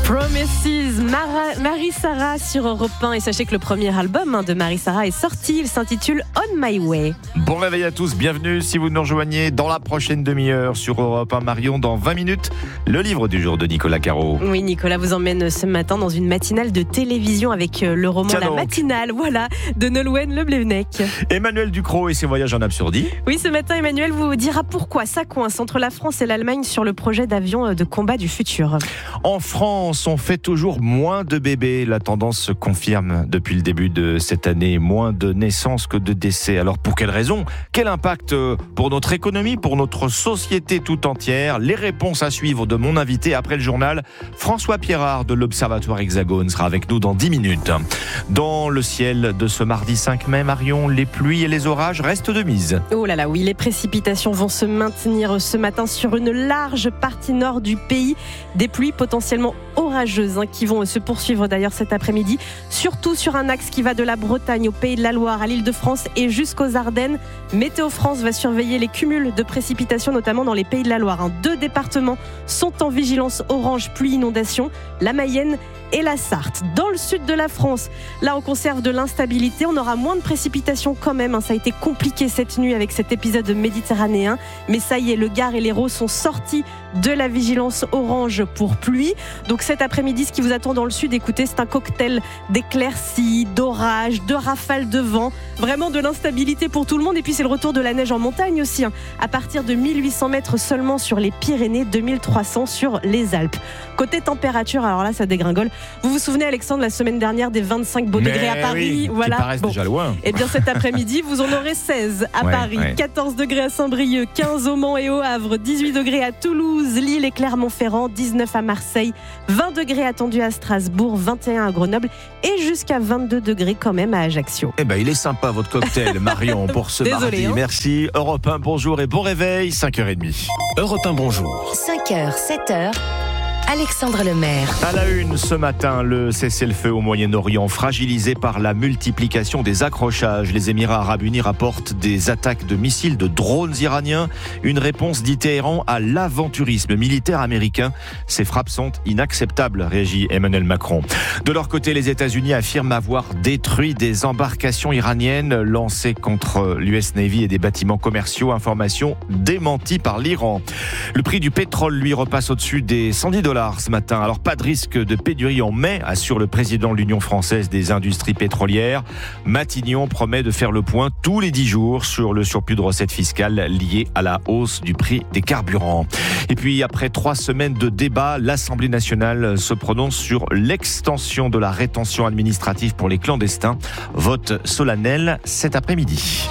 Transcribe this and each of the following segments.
Promises, Marie-Sara sur Europe 1. Et sachez que le premier album de Marie-Sara est sorti. Il s'intitule On My Way. Bon réveil à tous, bienvenue si vous nous rejoignez dans la prochaine demi-heure sur Europe 1. Marion, dans 20 minutes, le livre du jour de Nicolas Caro. Oui, Nicolas vous emmène ce matin dans une matinale de télévision avec le roman La Matinale, de Nolwenn Leblevenec. Emmanuel Ducrot et ses voyages en Absurdie. Oui, ce matin, Emmanuel vous dira pourquoi ça coince entre la France et l'Allemagne sur le projet d'avion de combat du futur. En France, on fait toujours moins de bébés. La tendance se confirme depuis le début de cette année. Moins de naissances que de décès. Alors pour quelle raison ? Quel impact pour notre économie, pour notre société tout entière ? Les réponses à suivre de mon invité après le journal. François Pierrard de l'Observatoire Hexagone sera avec nous dans 10 minutes. Dans le ciel de ce mardi 5 mai, Marion, les pluies et les orages restent de mise. Oh là là, oui, les précipitations vont se maintenir ce matin sur une large partie nord du pays. Des pluies potentiellement orageuses qui vont se poursuivre d'ailleurs cet après-midi, surtout sur un axe qui va de la Bretagne au Pays de la Loire, à l'Île-de-France et jusqu'aux Ardennes. Météo France va surveiller les cumuls de précipitations, notamment dans les Pays de la Loire. 2 départements sont en vigilance orange pluie-inondation, la Mayenne et la Sarthe. Dans le sud de la France, là on conserve de l'instabilité, on aura moins de précipitations quand même. Ça a été compliqué cette nuit avec cet épisode méditerranéen, mais ça y est, le Gard et l'Hérault sont sortis de la vigilance orange pour pluie. Donc cet après-midi, ce qui vous attend dans le sud, écoutez, c'est un cocktail d'éclaircies, d'orages, de rafales de vent, vraiment de l'instabilité pour tout le monde. Et puis c'est le retour de la neige en montagne aussi, à partir de 1800 mètres seulement sur les Pyrénées, 2300 sur les Alpes. Côté température, alors là ça dégringole. Vous vous souvenez, Alexandre, la semaine dernière des 25 beaux degrés à Paris, oui, voilà. Qui paraissent déjà loin. Et bien cet après-midi, vous en aurez 16 à Paris, 14 degrés à Saint-Brieuc, 15 au Mans et au Havre, 18 degrés à Toulouse, Lille et Clermont-Ferrand, 19 à Marseille, 20 degrés attendus à Strasbourg, 21 à Grenoble et jusqu'à 22 degrés quand même à Ajaccio. Eh ben, il est sympa votre cocktail, Marion, pour ce mardi. Merci. Europe 1, bonjour et bon réveil, 5h30. Europe 1, bonjour. 5h, 7h. Alexandre Lemaire. À la une ce matin, le cessez-le-feu au Moyen-Orient fragilisé par la multiplication des accrochages. Les Émirats Arabes Unis rapportent des attaques de missiles, de drones iraniens. Une réponse dit Téhéran à l'aventurisme militaire américain. Ces frappes sont inacceptables, réagit Emmanuel Macron. De leur côté, les États-Unis affirment avoir détruit des embarcations iraniennes lancées contre l'US Navy et des bâtiments commerciaux. Information démentie par l'Iran. Le prix du pétrole, lui, repasse au-dessus des $110 ce matin. Alors pas de risque de pénurie en mai, assure le président de l'Union française des industries pétrolières. Matignon promet de faire le point tous les 10 jours sur le surplus de recettes fiscales lié à la hausse du prix des carburants. Et puis après 3 semaines de débat, l'Assemblée nationale se prononce sur l'extension de la rétention administrative pour les clandestins. Vote solennel cet après-midi.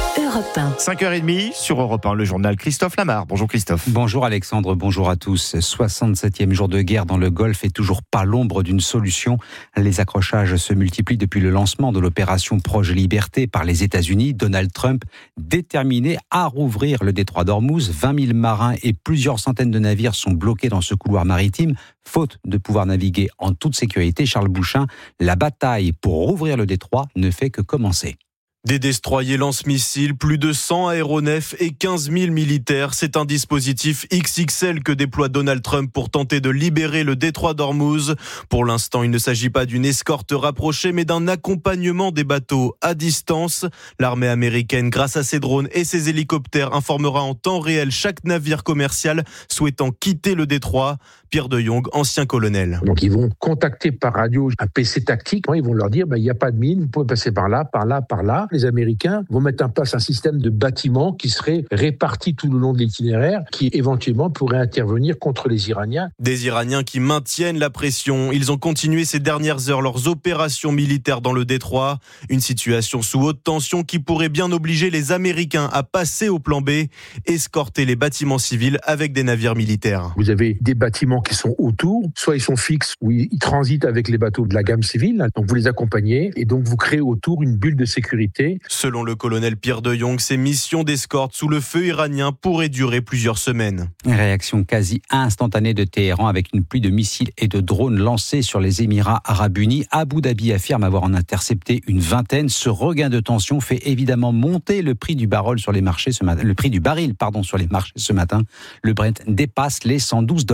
5h30 sur Europe 1, le journal Christophe Lamar. Bonjour Christophe. Bonjour Alexandre, bonjour à tous. 67e jour de guerre dans le Golfe et toujours pas l'ombre d'une solution. Les accrochages se multiplient depuis le lancement de l'opération Proche Liberté par les États-Unis. Donald Trump déterminé à rouvrir le détroit d'Ormuz. 20 000 marins et plusieurs centaines de navires sont bloqués dans ce couloir maritime, faute de pouvoir naviguer en toute sécurité. Charles Bouchin, la bataille pour rouvrir le détroit ne fait que commencer. Des destroyers lance-missiles, plus de 100 aéronefs et 15 000 militaires. C'est un dispositif XXL que déploie Donald Trump pour tenter de libérer le détroit d'Ormuz. Pour l'instant, il ne s'agit pas d'une escorte rapprochée, mais d'un accompagnement des bateaux à distance. L'armée américaine, grâce à ses drones et ses hélicoptères, informera en temps réel chaque navire commercial souhaitant quitter le détroit. Pierre de Jong, ancien colonel. Donc ils vont contacter par radio un PC tactique. Ils vont leur dire il n'y a pas de mine, vous pouvez passer par là, par là, par là. Les Américains vont mettre en place un système de bâtiments qui serait réparti tout le long de l'itinéraire, qui éventuellement pourrait intervenir contre les Iraniens. Des Iraniens qui maintiennent la pression. Ils ont continué ces dernières heures leurs opérations militaires dans le détroit. Une situation sous haute tension qui pourrait bien obliger les Américains à passer au plan B, escorter les bâtiments civils avec des navires militaires. Vous avez des bâtiments qui sont autour, soit ils sont fixes ou ils transitent avec les bateaux de la gamme civile, donc vous les accompagnez et donc vous créez autour une bulle de sécurité. Selon le colonel Pierre de Jong, ces missions d'escorte sous le feu iranien pourraient durer plusieurs semaines. Réaction quasi instantanée de Téhéran avec une pluie de missiles et de drones lancés sur les Émirats Arabes Unis. Abu Dhabi affirme avoir en intercepté une vingtaine. Ce regain de tension fait évidemment monter le prix du baril sur les marchés ce matin. Le prix du baril, sur les marchés ce matin. Le Brent dépasse les $112.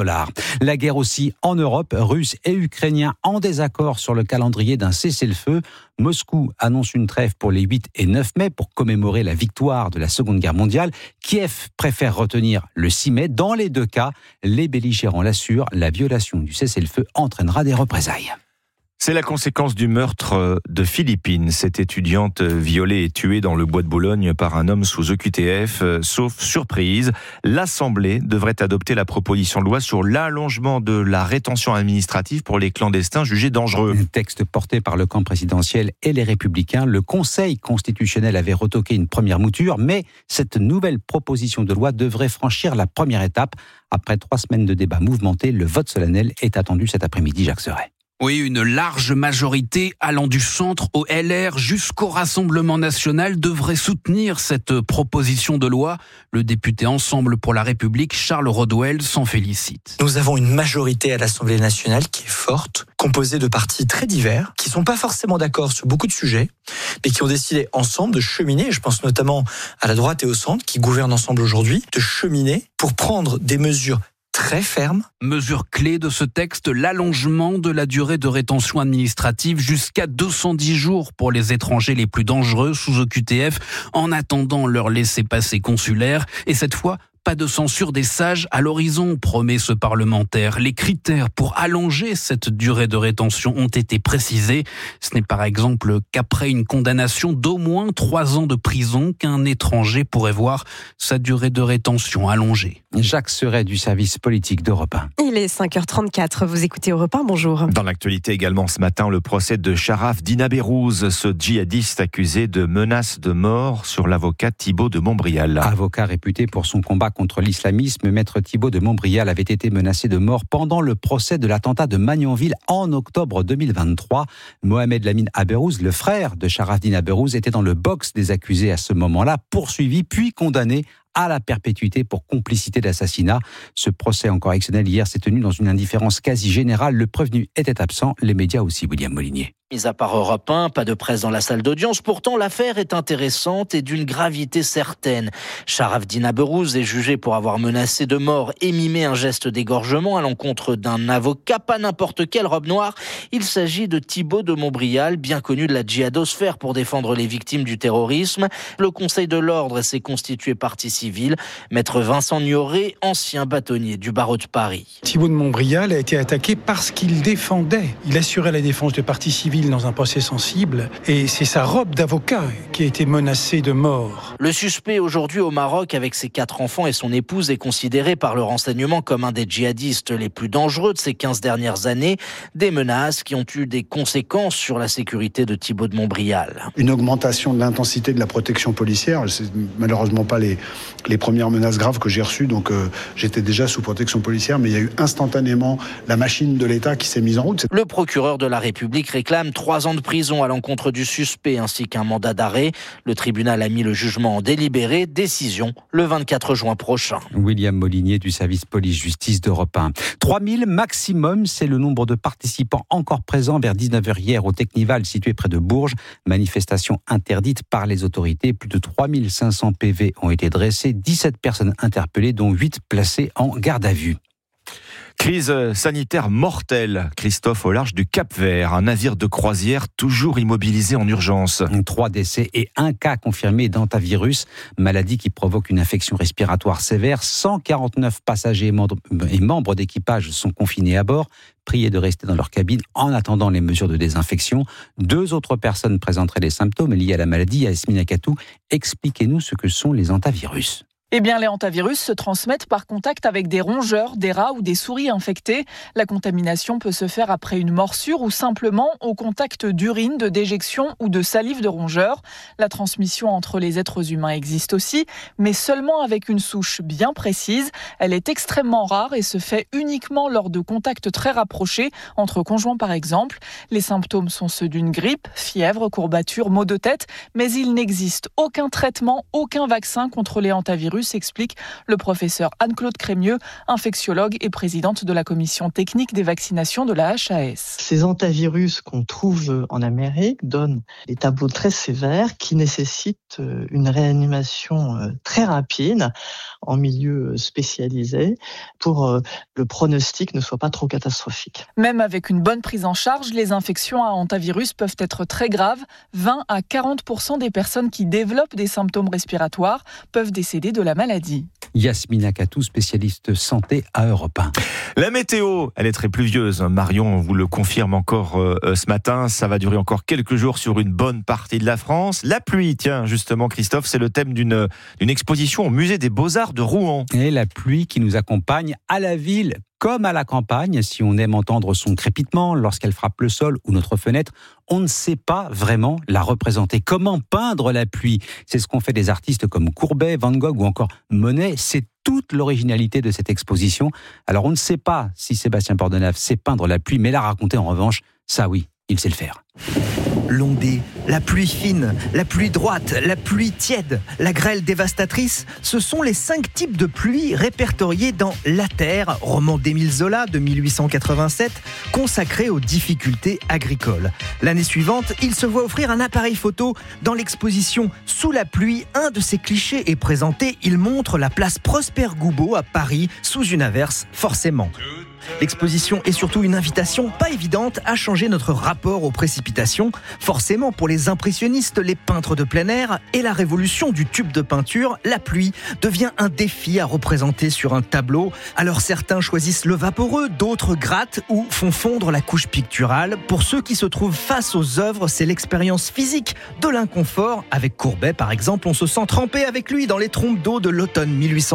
La guerre aussi en Europe, Russes et Ukrainiens en désaccord sur le calendrier d'un cessez-le-feu. Moscou annonce une trêve pour les 8 et 9 mai pour commémorer la victoire de la Seconde Guerre mondiale. Kiev préfère retenir le 6 mai. Dans les deux cas, les belligérants l'assurent, la violation du cessez-le-feu entraînera des représailles. C'est la conséquence du meurtre de Philippine. Cette étudiante violée et tuée dans le bois de Boulogne par un homme sous OQTF. Sauf surprise, l'Assemblée devrait adopter la proposition de loi sur l'allongement de la rétention administrative pour les clandestins jugés dangereux. Un texte porté par le camp présidentiel et les Républicains. Le Conseil constitutionnel avait retoqué une première mouture, mais cette nouvelle proposition de loi devrait franchir la première étape. Après 3 semaines de débats mouvementés, le vote solennel est attendu cet après-midi. Jacques Serret. Oui, une large majorité allant du centre au LR jusqu'au Rassemblement national devrait soutenir cette proposition de loi. Le député Ensemble pour la République, Charles Rodwell, s'en félicite. Nous avons une majorité à l'Assemblée nationale qui est forte, composée de partis très divers, qui ne sont pas forcément d'accord sur beaucoup de sujets, mais qui ont décidé ensemble de cheminer, je pense notamment à la droite et au centre, qui gouvernent ensemble aujourd'hui, de cheminer pour prendre des mesures très ferme. Mesure clé de ce texte, l'allongement de la durée de rétention administrative jusqu'à 210 jours pour les étrangers les plus dangereux sous OQTF en attendant leur laissez-passer consulaire. Et cette fois, pas de censure des sages à l'horizon, promet ce parlementaire. Les critères pour allonger cette durée de rétention ont été précisés. Ce n'est par exemple qu'après une condamnation d'au moins 3 ans de prison qu'un étranger pourrait voir sa durée de rétention allongée. Jacques Serret du service politique d'Europe 1. Il est 5h34, vous écoutez Europe 1, bonjour. Dans l'actualité également ce matin, le procès de Sharaf Dinaberouz, ce djihadiste accusé de menaces de mort sur l'avocat Thibault de Montbrial. Avocat réputé pour son combat contre l'islamisme, maître Thibault de Montbrial avait été menacé de mort pendant le procès de l'attentat de Magnanville en octobre 2023. Mohamed Lamine Aberouz, le frère de Sharaf Dinaberouz, était dans le box des accusés à ce moment-là, poursuivi puis condamné à la perpétuité pour complicité d'assassinat. Ce procès encore exceptionnel hier s'est tenu dans une indifférence quasi générale. Le prévenu était absent, les médias aussi, William Molinier. Mis à part Europe 1, pas de presse dans la salle d'audience. Pourtant, l'affaire est intéressante et d'une gravité certaine. Sharaf Dinaberouz est jugé pour avoir menacé de mort et mimé un geste d'égorgement à l'encontre d'un avocat, pas n'importe quelle robe noire. Il s'agit de Thibault de Montbrial, bien connu de la djihadosphère pour défendre les victimes du terrorisme. Le Conseil de l'Ordre s'est constitué partie civile. Maître Vincent Gnorré, ancien bâtonnier du barreau de Paris. Thibault de Montbrial a été attaqué parce qu'il défendait. Il assurait la défense de partie civile dans un procès sensible et c'est sa robe d'avocat qui a été menacée de mort. Le suspect aujourd'hui au Maroc avec ses 4 enfants et son épouse est considéré par le renseignement comme un des djihadistes les plus dangereux de ces 15 dernières années. Des menaces qui ont eu des conséquences sur la sécurité de Thibault de Montbrial. Une augmentation de l'intensité de la protection policière. C'est malheureusement pas les premières menaces graves que j'ai reçues, donc j'étais déjà sous protection policière, mais il y a eu instantanément la machine de l'État qui s'est mise en route. Le procureur de la République réclame 3 ans de prison à l'encontre du suspect ainsi qu'un mandat d'arrêt. Le tribunal a mis le jugement en délibéré. Décision le 24 juin prochain. William Molinier du service police-justice d'Europe 1. 3000 maximum, c'est le nombre de participants encore présents vers 19h hier au Technival situé près de Bourges. Manifestation interdite par les autorités. Plus de 3500 PV ont été dressés. 17 personnes interpellées, dont 8 placées en garde à vue. Crise sanitaire mortelle, Christophe, au large du Cap-Vert. Un navire de croisière toujours immobilisé en urgence. 3 décès et 1 cas confirmé d'hantavirus, maladie qui provoque une infection respiratoire sévère. 149 passagers et membres d'équipage sont confinés à bord. Priés de rester dans leur cabine en attendant les mesures de désinfection. 2 autres personnes présenteraient des symptômes liés à la maladie. Yasmine Akatou, expliquez-nous ce que sont les hantavirus. Eh bien, les hantavirus se transmettent par contact avec des rongeurs, des rats ou des souris infectés. La contamination peut se faire après une morsure ou simplement au contact d'urine, de déjection ou de salive de rongeurs. La transmission entre les êtres humains existe aussi, mais seulement avec une souche bien précise. Elle est extrêmement rare et se fait uniquement lors de contacts très rapprochés, entre conjoints par exemple. Les symptômes sont ceux d'une grippe, fièvre, courbature, maux de tête, mais il n'existe aucun traitement, aucun vaccin contre les hantavirus antivirus, explique le professeur Anne-Claude Crémieux, infectiologue et présidente de la commission technique des vaccinations de la HAS. Ces antivirus qu'on trouve en Amérique donnent des tableaux très sévères qui nécessitent une réanimation très rapide en milieu spécialisé pour le pronostic ne soit pas trop catastrophique. Même avec une bonne prise en charge, les infections à hantavirus peuvent être très graves. 20 à 40% des personnes qui développent des symptômes respiratoires peuvent décéder de la maladie. Yasmina Katou, spécialiste santé à Europe 1. La météo, elle est très pluvieuse. Marion vous le confirme encore ce matin. Ça va durer encore quelques jours sur une bonne partie de la France. La pluie, tiens, justement, Christophe, c'est le thème d'une exposition au musée des Beaux-Arts de Rouen. Et la pluie qui nous accompagne à la ville comme à la campagne, si on aime entendre son crépitement lorsqu'elle frappe le sol ou notre fenêtre, on ne sait pas vraiment la représenter. Comment peindre la pluie ? C'est ce qu'ont fait des artistes comme Courbet, Van Gogh ou encore Monet. C'est toute l'originalité de cette exposition. Alors on ne sait pas si Sébastien Bordenave sait peindre la pluie, mais la raconter en revanche, ça oui, il sait le faire. L'ondée, la pluie fine, la pluie droite, la pluie tiède, la grêle dévastatrice, ce sont les 5 types de pluie répertoriés dans La Terre, roman d'Émile Zola de 1887, consacré aux difficultés agricoles. L'année suivante, il se voit offrir un appareil photo. Dans l'exposition Sous la pluie, un de ses clichés est présenté. Il montre la place Prosper Goubeau à Paris, sous une averse, forcément. L'exposition est surtout une invitation pas évidente à changer notre rapport aux précipitations. Forcément, pour les impressionnistes, les peintres de plein air et la révolution du tube de peinture, la pluie devient un défi à représenter sur un tableau. Alors certains choisissent le vaporeux, d'autres grattent ou font fondre la couche picturale. Pour ceux qui se trouvent face aux œuvres, c'est l'expérience physique de l'inconfort. Avec Courbet, par exemple, on se sent trempé avec lui dans les trompes d'eau de l'automne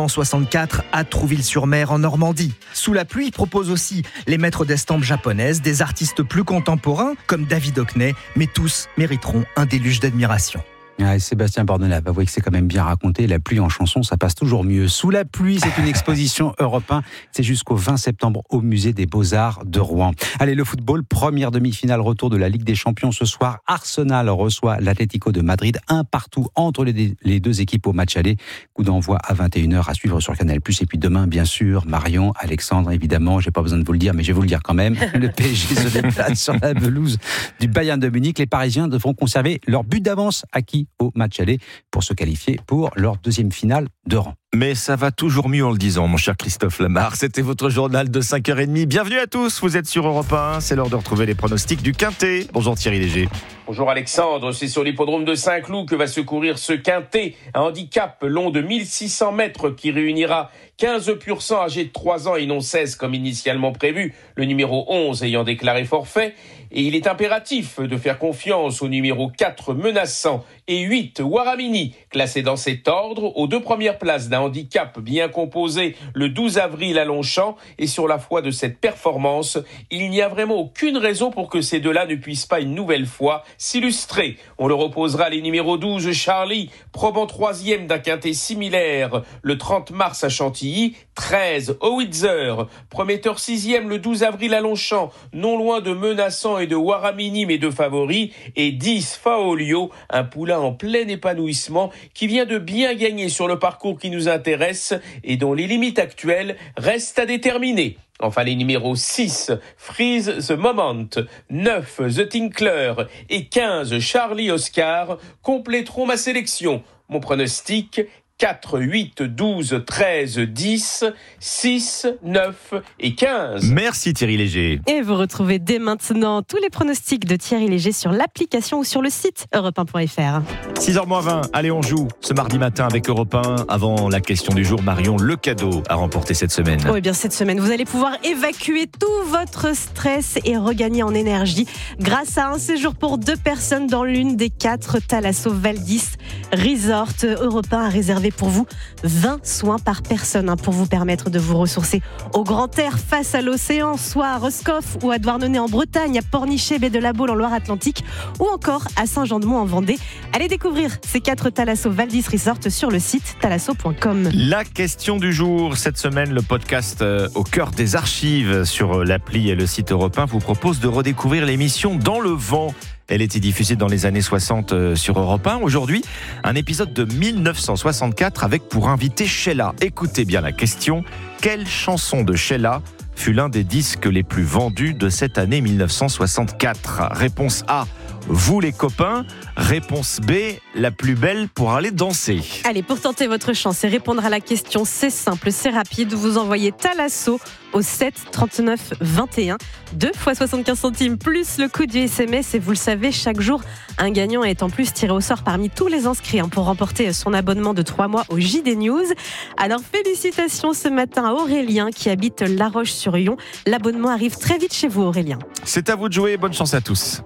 1864 à Trouville-sur-Mer en Normandie. Sous la pluie propose aussi les maîtres d'estampes japonaises, des artistes plus contemporains comme David Hockney, mais tous mériteront un déluge d'admiration. Sébastien Bordenave, avouez que c'est quand même bien raconté. La pluie en chanson, ça passe toujours mieux. Sous la pluie, c'est une exposition Europe 1. C'est jusqu'au 20 septembre au musée des Beaux-Arts de Rouen. Allez, le football, première demi-finale, retour de la Ligue des Champions ce soir. Arsenal reçoit l'Atlético de Madrid, 1-1 entre les deux équipes au match aller. Coup d'envoi à 21h à suivre sur Canal+. Et puis demain, bien sûr, Marion, Alexandre, évidemment, j'ai pas besoin de vous le dire, mais je vais vous le dire quand même. Le PSG se déplace sur la pelouse du Bayern de Munich. Les Parisiens devront conserver leur but d'avance acquis au match aller pour se qualifier pour leur deuxième finale de rang. Mais ça va toujours mieux en le disant, mon cher Christophe Lamarre. C'était votre journal de 5h30. Bienvenue à tous, vous êtes sur Europe 1. C'est l'heure de retrouver les pronostics du Quintet. Bonjour Thierry Léger. Bonjour Alexandre, c'est sur l'hippodrome de Saint-Cloud que va se courir ce Quintet, un handicap long de 1600 mètres qui réunira 15 pur sang âgés de 3 ans et non 16 comme initialement prévu, le numéro 11 ayant déclaré forfait. Et il est impératif de faire confiance au numéro 4 Menaçant et 8 Waramini, classés dans cet ordre aux 2 premières places d'un handicap bien composé le 12 avril à Longchamp. Et sur la foi de cette performance, il n'y a vraiment aucune raison pour que ces deux-là ne puissent pas une nouvelle fois s'illustrer. On leur opposera les numéros 12 Charlie, probant 3e d'un quintet similaire le 30 mars à Chantilly, 13 Howitzer, prometteur 6e le 12 avril à Longchamp, non loin de Menaçant et de Waramini, mes deux favoris, et 10 Faolio, un poulain en plein épanouissement qui vient de bien gagner sur le parcours qui nous intéresse et dont les limites actuelles restent à déterminer. Enfin, les numéros 6, Freeze the Moment, 9, The Tinkler et 15, Charlie Oscar compléteront ma sélection. Mon pronostic, 4, 8, 12, 13, 10, 6, 9 et 15. Merci Thierry Léger. Et vous retrouvez dès maintenant tous les pronostics de Thierry Léger sur l'application ou sur le site europe1.fr. 6h20, allez on joue ce mardi matin avec Europe 1. Avant la question du jour, Marion, le cadeau à remporter cette semaine. Oui, bien cette semaine, vous allez pouvoir évacuer tout votre stress et regagner en énergie grâce à un séjour pour 2 personnes dans l'une des 4 Thalasso Valdis Resort. Europe 1 a réservé pour vous 20 soins par personne pour vous permettre de vous ressourcer au grand air face à l'océan, soit à Roscoff ou à Douarnenez en Bretagne, à Pornichet, baie de la Baule en Loire-Atlantique ou encore à Saint-Jean-de-Mont en Vendée. Allez découvrir ces 4 Thalasso Valdis Resort sur le site thalasso.com. La question du jour, cette semaine, le podcast au cœur des archives sur l'appli et le site Europe 1 vous propose de redécouvrir l'émission Dans le vent. Elle était diffusée dans les années 60 sur Europe 1. Aujourd'hui, un épisode de 1964 avec pour invité Sheila. Écoutez bien la question. Quelle chanson de Sheila fut l'un des disques les plus vendus de cette année 1964 ? Réponse A, Vous les copains. Réponse B, La plus belle pour aller danser. Allez, pour tenter votre chance et répondre à la question, c'est simple, c'est rapide. Vous envoyez Thalasso au 7 39 21. 2 fois 75 centimes plus le coût du SMS. Et vous le savez, chaque jour, un gagnant est en plus tiré au sort parmi tous les inscrits pour remporter son abonnement de 3 mois au JD News. Alors, félicitations ce matin à Aurélien qui habite La Roche-sur-Yon. L'abonnement arrive très vite chez vous, Aurélien. C'est à vous de jouer. Bonne chance à tous.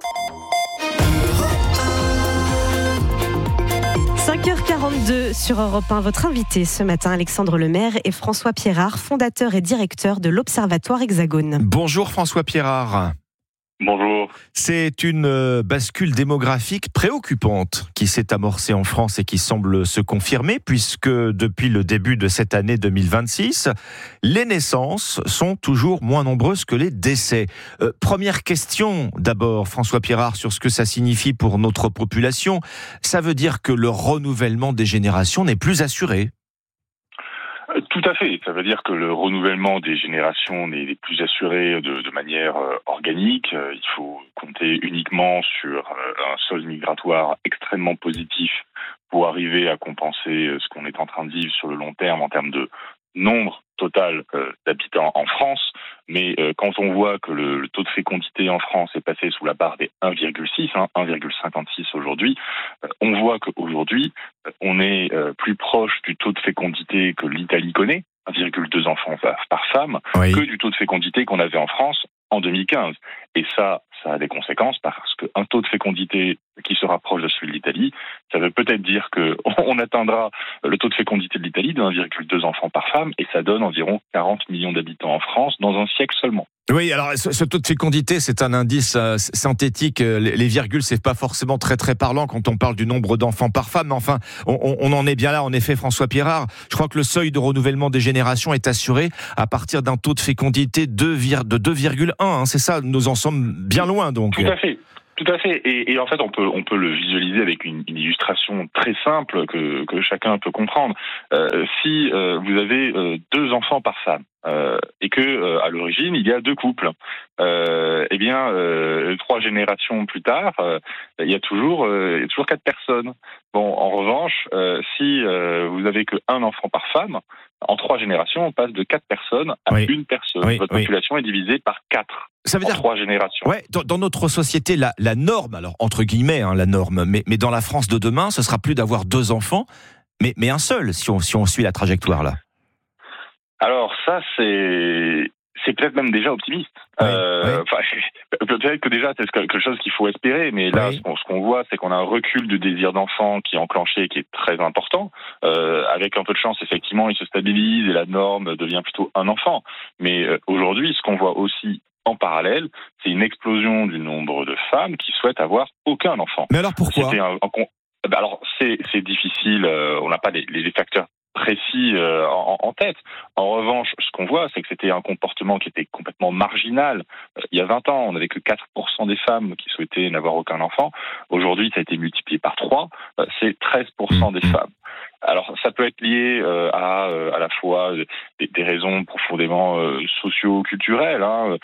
5h42 sur Europe 1. Votre invité ce matin, Alexandre Lemaire, et François Pierrard, fondateur et directeur de l'Observatoire Hexagone. Bonjour François Pierrard. Bonjour. C'est une bascule démographique préoccupante qui s'est amorcée en France et qui semble se confirmer puisque depuis le début de cette année 2026, les naissances sont toujours moins nombreuses que les décès. Première question d'abord, François Pierrard, sur ce que ça signifie pour notre population. Ça veut dire que le renouvellement des générations n'est plus assuré ? Tout à fait. Ça veut dire que le renouvellement des générations n'est plus assuré de manière organique. Il faut compter uniquement sur un solde migratoire extrêmement positif pour arriver à compenser ce qu'on est en train de vivre sur le long terme en termes de nombre total d'habitants en France. Mais quand on voit que le taux de fécondité en France est passé sous la barre des 1,6, 1,56 aujourd'hui, on voit qu'aujourd'hui, on est plus proche du taux de fécondité que l'Italie connaît, 1,2 enfants par femme, oui, que du taux de fécondité qu'on avait en France en 2015. Et ça a des conséquences parce qu'un taux de fécondité qui se rapproche de celui de l'Italie, ça veut peut-être dire qu'on atteindra le taux de fécondité de l'Italie de 1,2 enfants par femme et ça donne environ 40 millions d'habitants en France dans un siècle seulement. Oui, alors ce taux de fécondité, c'est un indice synthétique. Les virgules, c'est pas forcément très très parlant quand on parle du nombre d'enfants par femme. Mais enfin, on en est bien là, en effet, François Pierrard. Je crois que le seuil de renouvellement des générations est assuré à partir d'un taux de fécondité de 2,1. C'est ça, nous en sommes bien loin, donc. Tout à fait. Tout à fait. Et en fait, on peut le visualiser avec une illustration très simple que chacun peut comprendre. Si vous avez 2 enfants par femme et que à l'origine il y a 2 couples, 3 générations plus tard, il y a toujours 4 personnes. Bon, en revanche, si vous avez que 1 enfant par femme, en 3 générations, on passe de 4 personnes à 1 personne. Oui, votre population est divisée par 4. Ça veut dire 3 générations. Ouais, dans notre société, la norme, alors entre guillemets, la norme, mais dans la France de demain, ce sera plus d'avoir 2 enfants, mais un seul, si on suit la trajectoire là. Alors ça, c'est peut-être même déjà optimiste. Peut-être que déjà c'est quelque chose qu'il faut espérer, mais là, ce qu'on voit, c'est qu'on a un recul du désir d'enfant qui est enclenché, qui est très important. Avec un peu de chance, effectivement, il se stabilise et la norme devient plutôt 1 enfant. Mais aujourd'hui, ce qu'on voit aussi en parallèle, c'est une explosion du nombre de femmes qui souhaitent avoir aucun enfant. Mais alors pourquoi ? Alors c'est difficile, on n'a pas les facteurs précis en tête. En revanche, ce qu'on voit, c'est que c'était un comportement qui était complètement marginal. Il y a 20 ans, on n'avait que 4% des femmes qui souhaitaient n'avoir aucun enfant. Aujourd'hui, ça a été multiplié par 3. C'est 13% des femmes. Alors, ça peut être lié à la fois des raisons profondément socio-culturelles,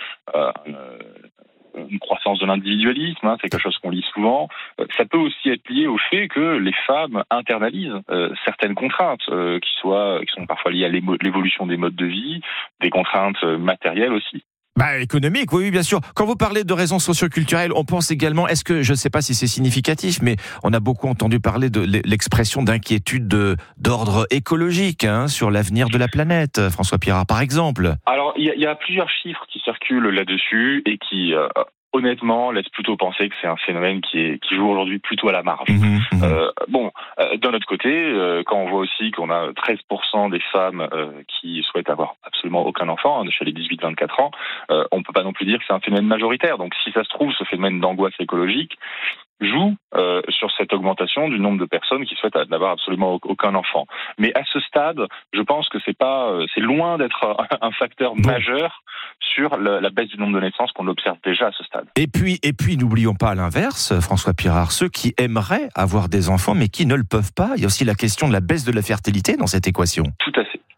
une croissance de l'individualisme, c'est quelque chose qu'on lit souvent. Ça peut aussi être lié au fait que les femmes internalisent certaines contraintes qui sont parfois liées à l'évolution des modes de vie, des contraintes matérielles aussi. Économique, oui, bien sûr. Quand vous parlez de raisons socio-culturelles, on pense également, est-ce que, je ne sais pas si c'est significatif, mais on a beaucoup entendu parler de l'expression d'inquiétude d'ordre écologique sur l'avenir de la planète, François Pierrard, par exemple. Alors, il y a plusieurs chiffres qui circulent là-dessus et qui honnêtement laisse plutôt penser que c'est un phénomène qui joue aujourd'hui plutôt à la marge. D'un autre côté, quand on voit aussi qu'on a 13% des femmes qui souhaitent avoir absolument aucun enfant chez les 18-24 ans, on peut pas non plus dire que c'est un phénomène majoritaire. Donc si ça se trouve, ce phénomène d'angoisse écologique joue sur cette augmentation du nombre de personnes qui souhaitent n'avoir absolument aucun enfant. Mais à ce stade, je pense que c'est loin d'être un facteur majeur sur la baisse du nombre de naissances qu'on observe déjà à ce stade. Et puis, n'oublions pas à l'inverse, François Pirard, ceux qui aimeraient avoir des enfants mais qui ne le peuvent pas. Il y a aussi la question de la baisse de la fertilité dans cette équation. Tout à fait.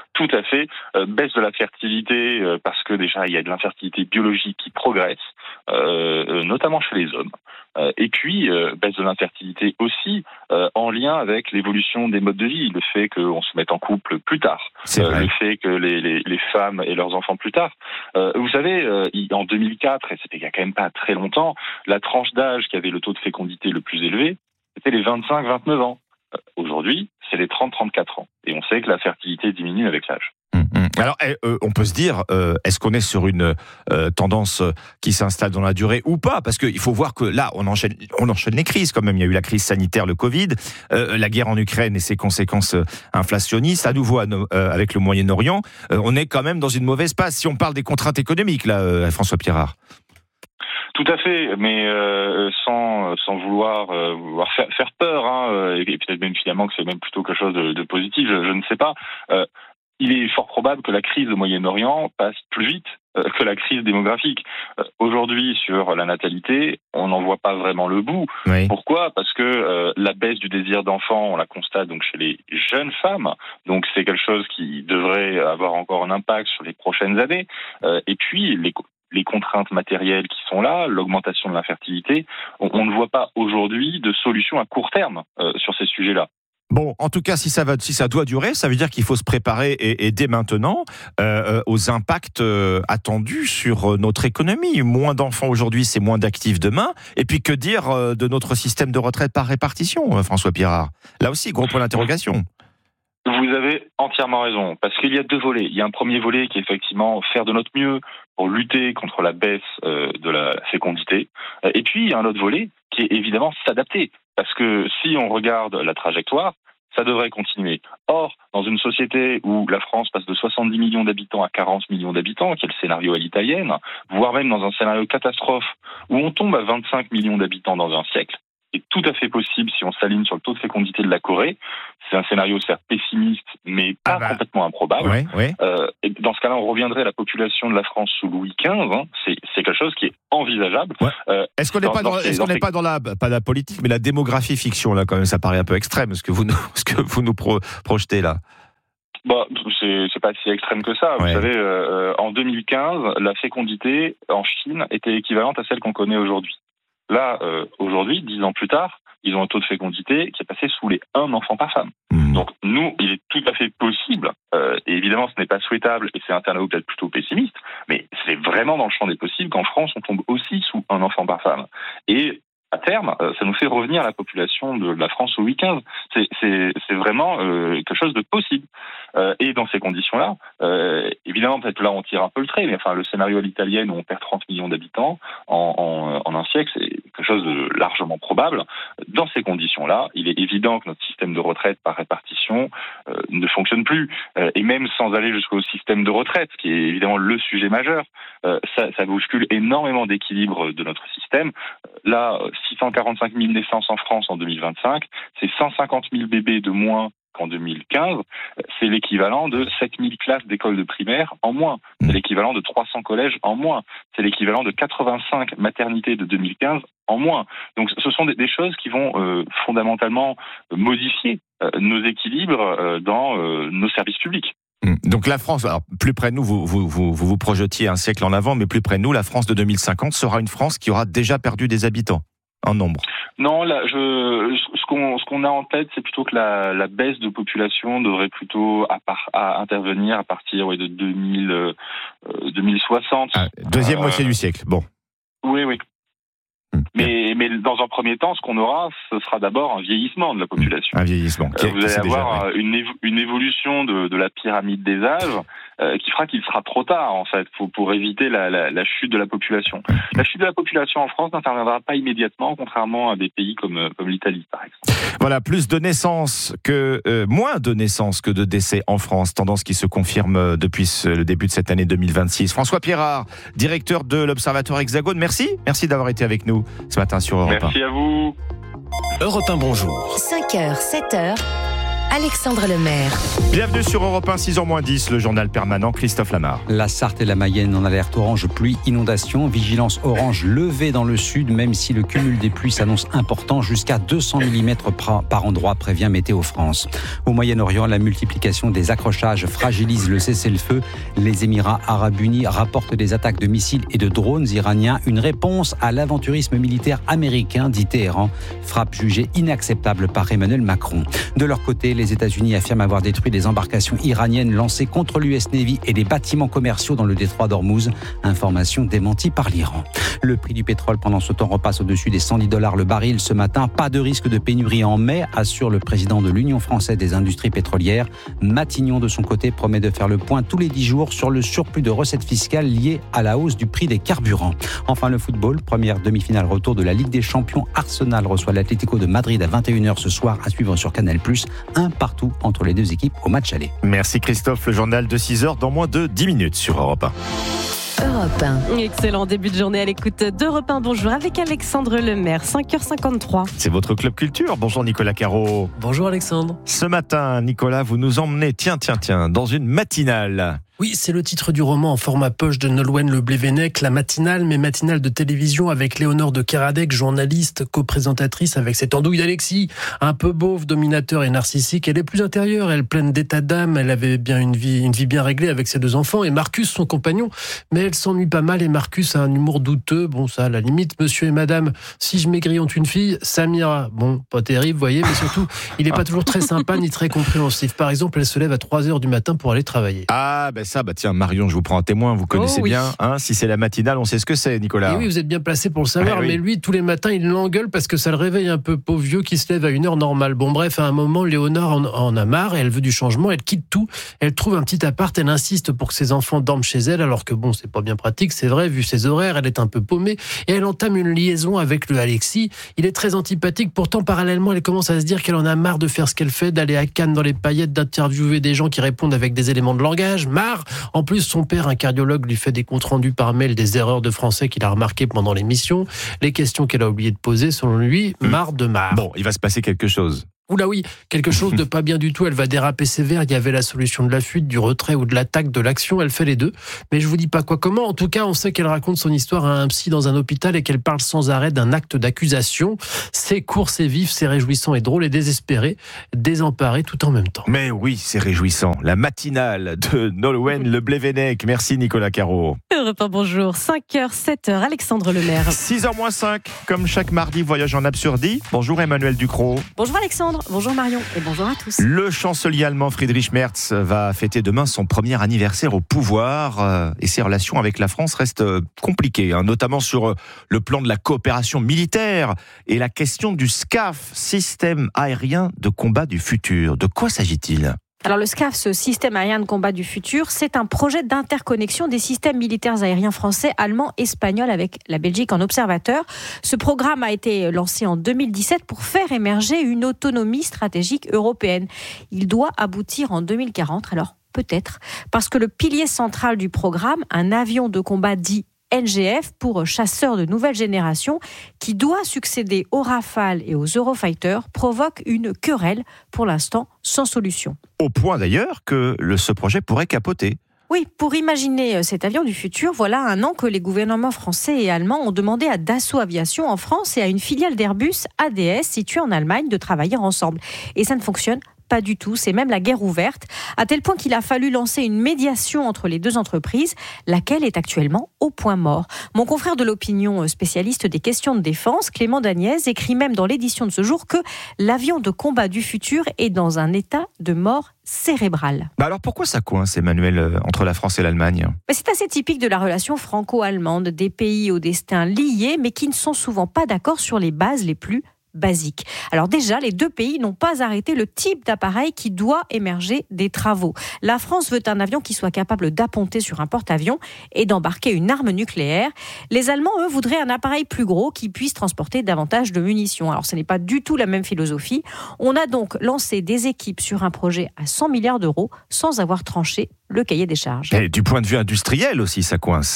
Baisse de la fertilité parce que déjà il y a de l'infertilité biologique qui progresse, notamment chez les hommes. Et puis baisse de l'infertilité aussi en lien avec l'évolution des modes de vie, le fait qu'on se mette en couple plus tard, le fait que les femmes aient leurs enfants plus tard. Vous savez, en 2004, et c'était il y a quand même pas très longtemps, la tranche d'âge qui avait le taux de fécondité le plus élevé, c'était les 25-29 ans. Aujourd'hui, c'est les 30-34 ans. Et on sait que la fertilité diminue avec l'âge. Alors, on peut se dire, est-ce qu'on est sur une tendance qui s'installe dans la durée ou pas ? Parce qu'il faut voir que là, on enchaîne les crises quand même. Il y a eu la crise sanitaire, le Covid, la guerre en Ukraine et ses conséquences inflationnistes. À nouveau, avec le Moyen-Orient, on est quand même dans une mauvaise passe. Si on parle des contraintes économiques, là, François Pirard. Tout à fait, mais sans vouloir faire peur, et peut-être même finalement que c'est même plutôt quelque chose de positif, je ne sais pas. Il est fort probable que la crise au Moyen-Orient passe plus vite que la crise démographique. Aujourd'hui, sur la natalité, on n'en voit pas vraiment le bout. Oui. Pourquoi ? Parce que la baisse du désir d'enfant, on la constate donc chez les jeunes femmes. Donc c'est quelque chose qui devrait avoir encore un impact sur les prochaines années. Et puis les contraintes matérielles qui sont là, l'augmentation de l'infertilité, on ne voit pas aujourd'hui de solution à court terme sur ces sujets-là. Bon, en tout cas, si ça doit durer, ça veut dire qu'il faut se préparer et dès maintenant aux impacts attendus sur notre économie. Moins d'enfants aujourd'hui, c'est moins d'actifs demain. Et puis que dire de notre système de retraite par répartition, François Pirard ? Là aussi, gros point d'interrogation. Vous avez entièrement raison, parce qu'il y a deux volets. Il y a un premier volet qui est effectivement faire de notre mieux pour lutter contre la baisse de la fécondité. Et puis, il y a un autre volet qui est évidemment s'adapter. Parce que si on regarde la trajectoire, ça devrait continuer. Or, dans une société où la France passe de 70 millions d'habitants à 40 millions d'habitants, qui est le scénario à l'italienne, voire même dans un scénario catastrophe où on tombe à 25 millions d'habitants dans un siècle, est tout à fait possible si on s'aligne sur le taux de fécondité de la Corée. C'est un scénario certes pessimiste, mais pas complètement improbable. Oui. Et dans ce cas-là, on reviendrait à la population de la France sous Louis XV. C'est quelque chose qui est envisageable. Ouais. Est-ce qu'on n'est pas dans pas la politique, mais la démographie fiction là quand même? Ça paraît un peu extrême ce que vous nous projetez là. C'est pas si extrême que ça. Vous savez, en 2015, la fécondité en Chine était équivalente à celle qu'on connaît aujourd'hui. Là, aujourd'hui, 10 ans plus tard, ils ont un taux de fécondité qui est passé sous les 1 enfant par femme. Donc, nous, il est tout à fait possible, et évidemment, ce n'est pas souhaitable, et c'est un scénario peut-être plutôt pessimiste, mais c'est vraiment dans le champ des possibles qu'en France, on tombe aussi sous 1 enfant par femme. Et à terme, ça nous fait revenir à la population de la France au Louis XV. C'est vraiment quelque chose de possible. Et dans ces conditions-là, évidemment, peut-être là on tire un peu le trait, mais enfin le scénario à l'italienne où on perd 30 millions d'habitants en un siècle, c'est quelque chose de largement probable. Dans ces conditions-là, il est évident que notre système de retraite par répartition ne fonctionne plus. Et même sans aller jusqu'au système de retraite, qui est évidemment le sujet majeur, ça bouscule énormément d'équilibre de notre système. Là, 645 000 naissances en France en 2025, c'est 150 000 bébés de moins qu'en 2015, c'est l'équivalent de 7 000 classes d'écoles de primaire en moins, c'est l'équivalent de 300 collèges en moins, c'est l'équivalent de 85 maternités de 2015 en moins. Donc ce sont des choses qui vont fondamentalement modifier nos équilibres dans nos services publics. Donc la France, alors plus près de nous, vous projetiez un siècle en avant, mais plus près de nous, la France de 2050 sera une France qui aura déjà perdu des habitants en nombre. Non, là, ce qu'on a en tête, c'est plutôt que la baisse de population devrait plutôt à intervenir à partir de 2060. Deuxième moitié du siècle, bon. Oui. Mais dans un premier temps, ce qu'on aura, ce sera d'abord un vieillissement de la population. Un vieillissement. Vous allez avoir une évolution de la pyramide des âges qui fera qu'il sera trop tard, en fait, pour éviter la chute de la population. La chute de la population en France n'interviendra pas immédiatement, contrairement à des pays comme l'Italie, par exemple. Voilà, moins de naissances que de décès en France, tendance qui se confirme depuis le début de cette année 2026. François Pirard, directeur de l'Observatoire Hexagone, merci d'avoir été avec nous ce matin sur Europe 1. Merci à vous. Europe 1, bonjour. 5h, 7h, Alexandre Lemaire. Bienvenue sur Europe 1, 6h-10, le journal permanent Christophe Lamar. La Sarthe et la Mayenne en alerte orange pluie inondation, vigilance orange levée dans le sud, même si le cumul des pluies s'annonce important, jusqu'à 200 mm par endroit, prévient Météo France. Au Moyen-Orient, la multiplication des accrochages fragilise le cessez-le-feu. Les Émirats arabes unis rapportent des attaques de missiles et de drones iraniens, une réponse à l'aventurisme militaire américain, dit Téhéran, frappe jugée inacceptable par Emmanuel Macron. De leur côté, les États-Unis affirment avoir détruit des embarcations iraniennes lancées contre l'US Navy et des bâtiments commerciaux dans le détroit d'Ormuz. Information démentie par l'Iran. Le prix du pétrole pendant ce temps repasse au-dessus des $110 le baril ce matin. Pas de risque de pénurie en mai, assure le président de l'Union française des industries pétrolières. Matignon, de son côté, promet de faire le point tous les 10 jours sur le surplus de recettes fiscales liées à la hausse du prix des carburants. Enfin, le football, première demi-finale retour de la Ligue des Champions. Arsenal reçoit l'Atlético de Madrid à 21h ce soir, à suivre sur Canal+. Un partout entre les deux équipes au match aller. Merci Christophe, le journal de 6h dans moins de 10 minutes sur Europe 1. Europe 1. Excellent début de journée à l'écoute d'Europe 1. Bonjour avec Alexandre Lemaire, 5h53. C'est votre Club Culture. Bonjour Nicolas Caro. Bonjour Alexandre. Ce matin, Nicolas, vous nous emmenez, tiens, dans une matinale. Oui, c'est le titre du roman en format poche de Nolwenn Leblévenec, La matinale, mais matinale de télévision avec Léonore de Kéradec, journaliste, co-présentatrice avec cette andouille d'Alexis, un peu beauf, dominateur et narcissique. Elle est plus intérieure, elle pleine d'état d'âme, elle avait bien une vie bien réglée avec ses 2 enfants et Marcus, son compagnon, mais elle s'ennuie pas mal et Marcus a un humour douteux. Bon, ça, à la limite, monsieur et madame, si je maigris ont une fille, Samira, bon, pas terrible, vous voyez, mais surtout, il est pas toujours très sympa ni très compréhensif. Par exemple, elle se lève à 3h du matin pour aller travailler. Ah, tiens, Marion, je vous prends un témoin, vous connaissez bien, hein, si c'est la matinale, on sait ce que c'est, Nicolas. Et oui, vous êtes bien placé pour le savoir, mais lui, tous les matins, il l'engueule parce que ça le réveille un peu, pauvre vieux qui se lève à une heure normale. Bon, bref, à un moment, Léonore en a marre et elle veut du changement, elle quitte tout, elle trouve un petit appart, elle insiste pour que ses enfants dorment chez elle, alors que bon, c'est pas bien pratique, c'est vrai, vu ses horaires, elle est un peu paumée, et elle entame une liaison avec le Alexis. Il est très antipathique, pourtant, parallèlement, elle commence à se dire qu'elle en a marre de faire ce qu'elle fait, d'aller à Cannes dans les paillettes, d'interviewer des gens qui répondent avec des éléments de langage, marre. En plus, son père, un cardiologue, lui fait des comptes rendus par mail des erreurs de français qu'il a remarquées pendant l'émission. Les questions qu'elle a oublié de poser, selon lui, marre. Bon, il va se passer quelque chose. Oula oui, quelque chose de pas bien du tout, elle va déraper sévère, il y avait la solution de la fuite, du retrait ou de l'attaque, de l'action, elle fait les deux. Mais je vous dis pas quoi comment, en tout cas on sait qu'elle raconte son histoire à un psy dans un hôpital et qu'elle parle sans arrêt d'un acte d'accusation. C'est court, c'est vif, c'est réjouissant et drôle et désespéré, désemparé tout en même temps. Mais oui, c'est réjouissant. La matinale de Nolwenn Leblévenec. Merci Nicolas Caro. Europe 1, bonjour, 5h, 7h, Alexandre Lemaire. 6h-5, comme chaque mardi, voyage en absurdie. Bonjour Emmanuel Ducrot. Bonjour Alexandre. Bonjour Marion et bonjour à tous. Le chancelier allemand Friedrich Merz va fêter demain son premier anniversaire au pouvoir et ses relations avec la France restent compliquées, notamment sur le plan de la coopération militaire et la question du SCAF, système aérien de combat du futur. De quoi s'agit-il ? Alors le SCAF, ce système aérien de combat du futur, c'est un projet d'interconnexion des systèmes militaires aériens français, allemands, espagnols avec la Belgique en observateur. Ce programme a été lancé en 2017 pour faire émerger une autonomie stratégique européenne. Il doit aboutir en 2040, alors peut-être, parce que le pilier central du programme, un avion de combat dit NGF pour chasseurs de nouvelle génération qui doit succéder aux Rafale et aux Eurofighter provoque une querelle pour l'instant sans solution. Au point d'ailleurs que ce projet pourrait capoter. Oui, pour imaginer cet avion du futur, voilà 1 an que les gouvernements français et allemands ont demandé à Dassault Aviation en France et à une filiale d'Airbus, ADS, située en Allemagne, de travailler ensemble. Et ça ne fonctionne pas du tout, c'est même la guerre ouverte, à tel point qu'il a fallu lancer une médiation entre les 2 entreprises, laquelle est actuellement au point mort. Mon confrère de l'opinion, spécialiste des questions de défense, Clément Dagnès, écrit même dans l'édition de ce jour que l'avion de combat du futur est dans un état de mort cérébrale. Alors pourquoi ça coince, Emmanuel, entre la France et l'Allemagne ? C'est assez typique de la relation franco-allemande, des pays au destin liés, mais qui ne sont souvent pas d'accord sur les bases les plus basique. Alors déjà, les 2 pays n'ont pas arrêté le type d'appareil qui doit émerger des travaux. La France veut un avion qui soit capable d'apponter sur un porte-avions et d'embarquer une arme nucléaire. Les Allemands, eux, voudraient un appareil plus gros qui puisse transporter davantage de munitions. Alors ce n'est pas du tout la même philosophie. On a donc lancé des équipes sur un projet à 100 milliards d'euros sans avoir tranché le cahier des charges. Et du point de vue industriel aussi, ça coince.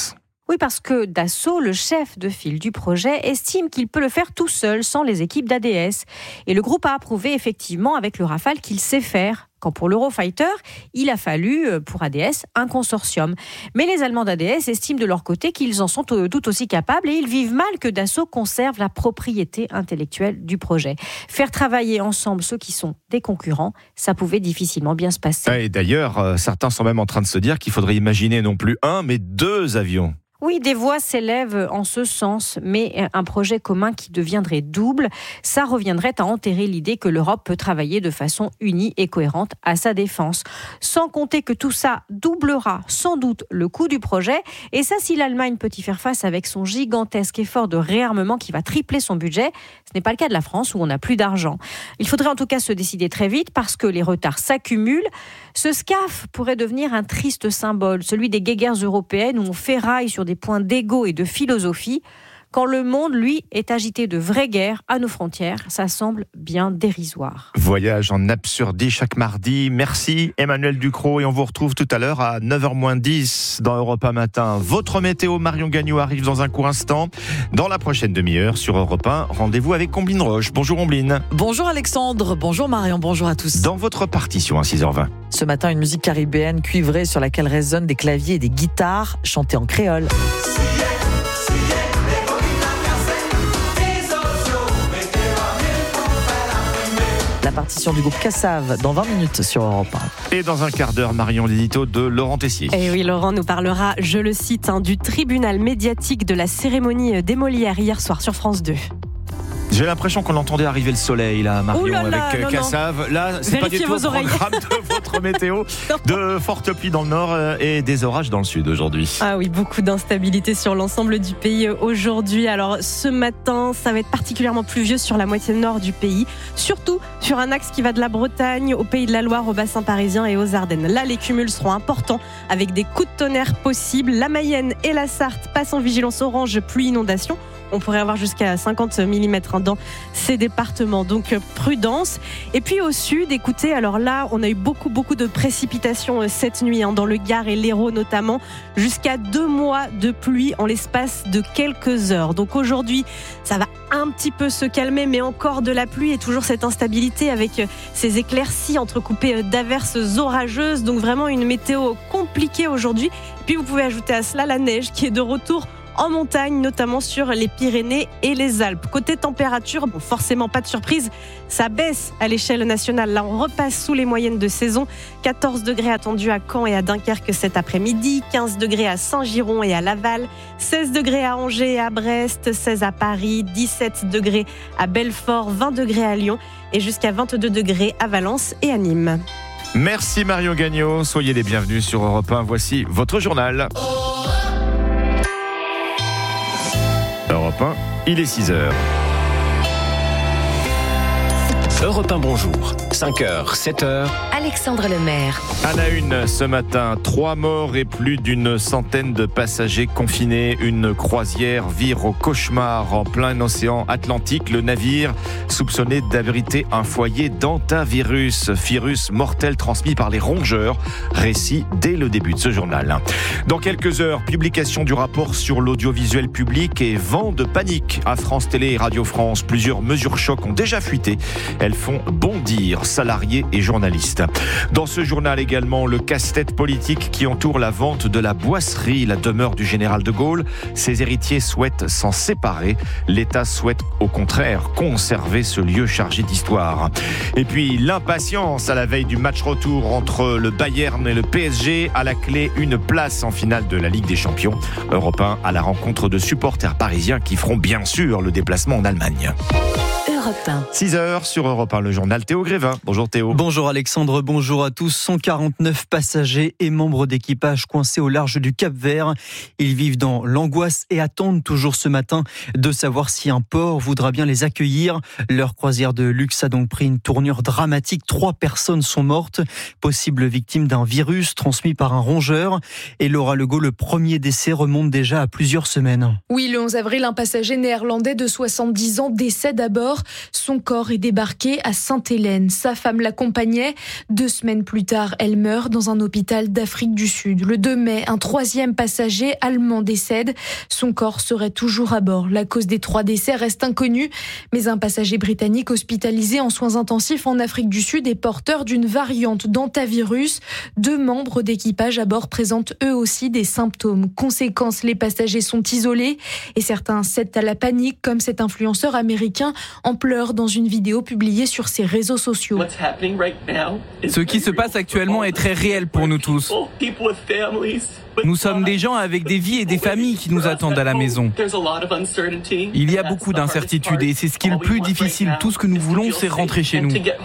Oui, parce que Dassault, le chef de file du projet, estime qu'il peut le faire tout seul, sans les équipes d'ADS. Et le groupe a approuvé effectivement avec le Rafale qu'il sait faire. Quand pour l'Eurofighter, il a fallu, pour ADS, un consortium. Mais les Allemands d'ADS estiment de leur côté qu'ils en sont tout aussi capables et ils vivent mal que Dassault conserve la propriété intellectuelle du projet. Faire travailler ensemble ceux qui sont des concurrents, ça pouvait difficilement bien se passer. Et d'ailleurs, certains sont même en train de se dire qu'il faudrait imaginer non plus 1, mais 2 avions. Oui, des voix s'élèvent en ce sens, mais un projet commun qui deviendrait double, ça reviendrait à enterrer l'idée que l'Europe peut travailler de façon unie et cohérente à sa défense. Sans compter que tout ça doublera sans doute le coût du projet, et ça si l'Allemagne peut y faire face avec son gigantesque effort de réarmement qui va tripler son budget, ce n'est pas le cas de la France où on n'a plus d'argent. Il faudrait en tout cas se décider très vite parce que les retards s'accumulent. Ce SCAF pourrait devenir un triste symbole, celui des guéguerres européennes où on ferraille sur des points d'ego et de philosophie, quand le monde, lui, est agité de vraies guerres à nos frontières. Ça semble bien dérisoire. Voyage en absurdie chaque mardi. Merci Emmanuel Ducrot et on vous retrouve tout à l'heure à 9h-10 dans Europe 1 Matin. Votre météo, Marion Gagnon arrive dans un court instant. Dans la prochaine demi-heure sur Europe 1, rendez-vous avec Omblin Roche. Bonjour Omblin. Bonjour Alexandre, bonjour Marion, bonjour à tous. Dans votre partition à 6h20. Ce matin, une musique caribéenne cuivrée sur laquelle résonnent des claviers et des guitares chantées en créole. La partition du groupe Cassav dans 20 minutes sur Europe 1. Et dans un quart d'heure, Marion, l'édito de Laurent Tessier. Et oui, Laurent nous parlera, je le cite, du tribunal médiatique de la cérémonie des Molières hier soir sur France 2. J'ai l'impression qu'on entendait arriver le soleil là, Marion, là, avec Cassav. Là, c'est pas du tout le programme de votre météo. De fortes pluies dans le nord et des orages dans le sud aujourd'hui. Ah oui, beaucoup d'instabilité sur l'ensemble du pays aujourd'hui. Alors ce matin, ça va être particulièrement pluvieux sur la moitié nord du pays, surtout sur un axe qui va de la Bretagne au Pays de la Loire, au bassin parisien et aux Ardennes. Là, les cumuls seront importants avec des coups de tonnerre possibles. La Mayenne et la Sarthe passent en vigilance orange pluie inondation. On pourrait avoir jusqu'à 50 mm dans ces départements, donc prudence. Et puis au sud, écoutez, alors là, on a eu beaucoup de précipitations cette nuit, dans le Gard et l'Hérault notamment, jusqu'à 2 mois de pluie en l'espace de quelques heures. Donc aujourd'hui, ça va un petit peu se calmer, mais encore de la pluie et toujours cette instabilité avec ces éclaircies entrecoupées d'averses orageuses. Donc vraiment une météo compliquée aujourd'hui. Et puis vous pouvez ajouter à cela la neige qui est de retour en montagne, notamment sur les Pyrénées et les Alpes. Côté température, forcément pas de surprise, ça baisse à l'échelle nationale. Là, on repasse sous les moyennes de saison. 14 degrés attendus à Caen et à Dunkerque cet après-midi, 15 degrés à Saint-Giron et à Laval, 16 degrés à Angers et à Brest, 16 à Paris, 17 degrés à Belfort, 20 degrés à Lyon et jusqu'à 22 degrés à Valence et à Nîmes. Merci Marion Gagnon, soyez les bienvenus sur Europe 1. Voici votre journal. Europe 1, il est 6h. Europe 1, bonjour. 5h, 7h. Alexandre Lemaire. À la une ce matin, 3 morts et plus d'une centaine de passagers confinés. Une croisière vire au cauchemar en plein océan Atlantique. Le navire soupçonné d'abriter un foyer d'hantavirus, virus mortel transmis par les rongeurs. Récit dès le début de ce journal. Dans quelques heures, publication du rapport sur l'audiovisuel public et vent de panique à France Télé et Radio France. Plusieurs mesures chocs ont déjà fuité. Elles font bondir salariés et journalistes. Dans ce journal également, le casse-tête politique qui entoure la vente de la Boisserie, la demeure du général de Gaulle. Ses héritiers souhaitent s'en séparer. L'État souhaite au contraire conserver ce lieu chargé d'histoire. Et puis l'impatience à la veille du match retour entre le Bayern et le PSG. À la clé, une place en finale de la Ligue des Champions. Europe 1 à la rencontre de supporters parisiens qui feront bien sûr le déplacement en Allemagne. 6h sur Europe 1, le journal Théo Grévin. Bonjour Théo. Bonjour Alexandre, bonjour à tous. 149 passagers et membres d'équipage coincés au large du Cap-Vert. Ils vivent dans l'angoisse et attendent toujours ce matin de savoir si un port voudra bien les accueillir. Leur croisière de luxe a donc pris une tournure dramatique. 3 personnes sont mortes, possibles victimes d'un virus transmis par un rongeur. Et Laura Legault, le premier décès remonte déjà à plusieurs semaines. Oui, le 11 avril, un passager néerlandais de 70 ans décède à bord. Son corps est débarqué à Sainte-Hélène. Sa femme l'accompagnait. 2 semaines plus tard, elle meurt dans un hôpital d'Afrique du Sud. Le 2 mai, un 3e passager allemand décède. Son corps serait toujours à bord. La cause des 3 décès reste inconnue, mais un passager britannique hospitalisé en soins intensifs en Afrique du Sud est porteur d'une variante d'hantavirus. 2 membres d'équipage à bord présentent eux aussi des symptômes. Conséquence, les passagers sont isolés et certains cèdent à la panique, comme cet influenceur américain en pleurs dans une vidéo publiée sur ses réseaux sociaux. Ce qui se passe actuellement est très réel pour nous tous. Nous sommes des gens avec des vies et des familles qui nous attendent à la maison. Il y a beaucoup d'incertitudes et c'est ce qui est le plus difficile. Tout ce que nous voulons, c'est rentrer chez nous.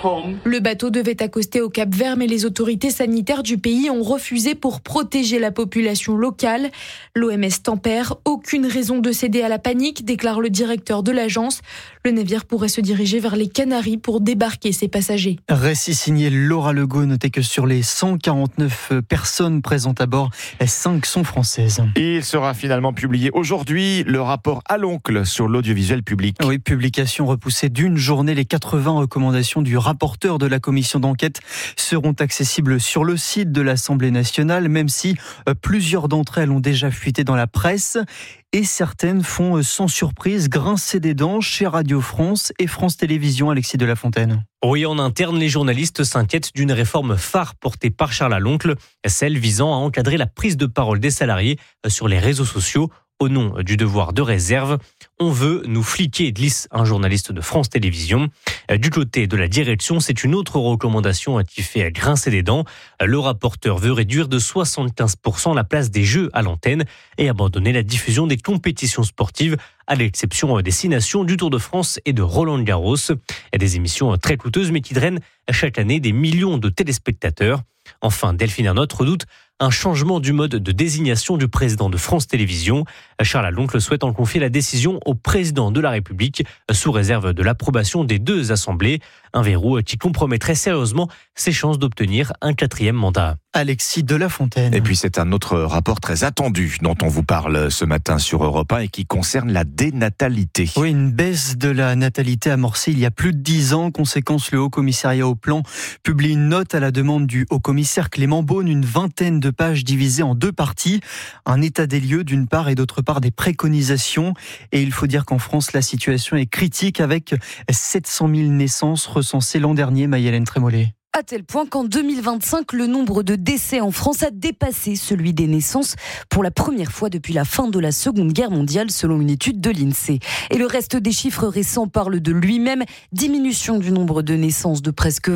Le bateau devait accoster au Cap-Vert, mais les autorités sanitaires du pays ont refusé pour protéger la population locale. L'OMS tempère. Aucune raison de céder à la panique, déclare le directeur de l'agence. Le navire pourrait se diriger vers les Canaries pour débarquer ses passagers. Récit signé Laura Legault. Notez que sur les 149 personnes présentes à bord, 5 sont françaises. Il sera finalement publié aujourd'hui le rapport à l'oncle sur l'audiovisuel public. Oui, publication repoussée d'une journée. Les 80 recommandations du rapporteur de la commission d'enquête seront accessibles sur le site de l'Assemblée nationale, même si plusieurs d'entre elles ont déjà fuité dans la presse. Et certaines font sans surprise grincer des dents chez Radio France et France Télévisions. Alexis de la Fontaine. Oui, en interne, les journalistes s'inquiètent d'une réforme phare portée par Charles Aloncle, celle visant à encadrer la prise de parole des salariés sur les réseaux sociaux. Au nom du devoir de réserve, on veut nous fliquer, glisse un journaliste de France Télévisions. Du côté de la direction, c'est une autre recommandation qui fait grincer des dents. Le rapporteur veut réduire de 75% la place des jeux à l'antenne et abandonner la diffusion des compétitions sportives, à l'exception des 6 nations du Tour de France et de Roland-Garros. Des émissions très coûteuses mais qui drainent chaque année des millions de téléspectateurs. Enfin, Delphine Ernotte redoute un changement du mode de désignation du président de France Télévisions. Charles Aloncle souhaite en confier la décision au président de la République, sous réserve de l'approbation des 2 assemblées. Un verrou qui compromettrait sérieusement ses chances d'obtenir un 4e mandat. Alexis de la Fontaine. Et puis c'est un autre rapport très attendu dont on vous parle ce matin sur Europe 1 et qui concerne la dénatalité. Oui, une baisse de la natalité amorcée il y a plus de 10 ans. Conséquence, le Haut Commissariat au Plan publie une note à la demande du Haut Commissaire Clément Beaune, une 20aine de pages divisées en 2 parties. Un état des lieux d'une part et d'autre part des préconisations. Et il faut dire qu'en France, la situation est critique avec 700 000 naissances recensées l'an dernier, Maï-Hélène Trémollet. À tel point qu'en 2025, le nombre de décès en France a dépassé celui des naissances pour la première fois depuis la fin de la Seconde Guerre mondiale, selon une étude de l'INSEE. Et le reste des chiffres récents parle de lui-même. Diminution du nombre de naissances de presque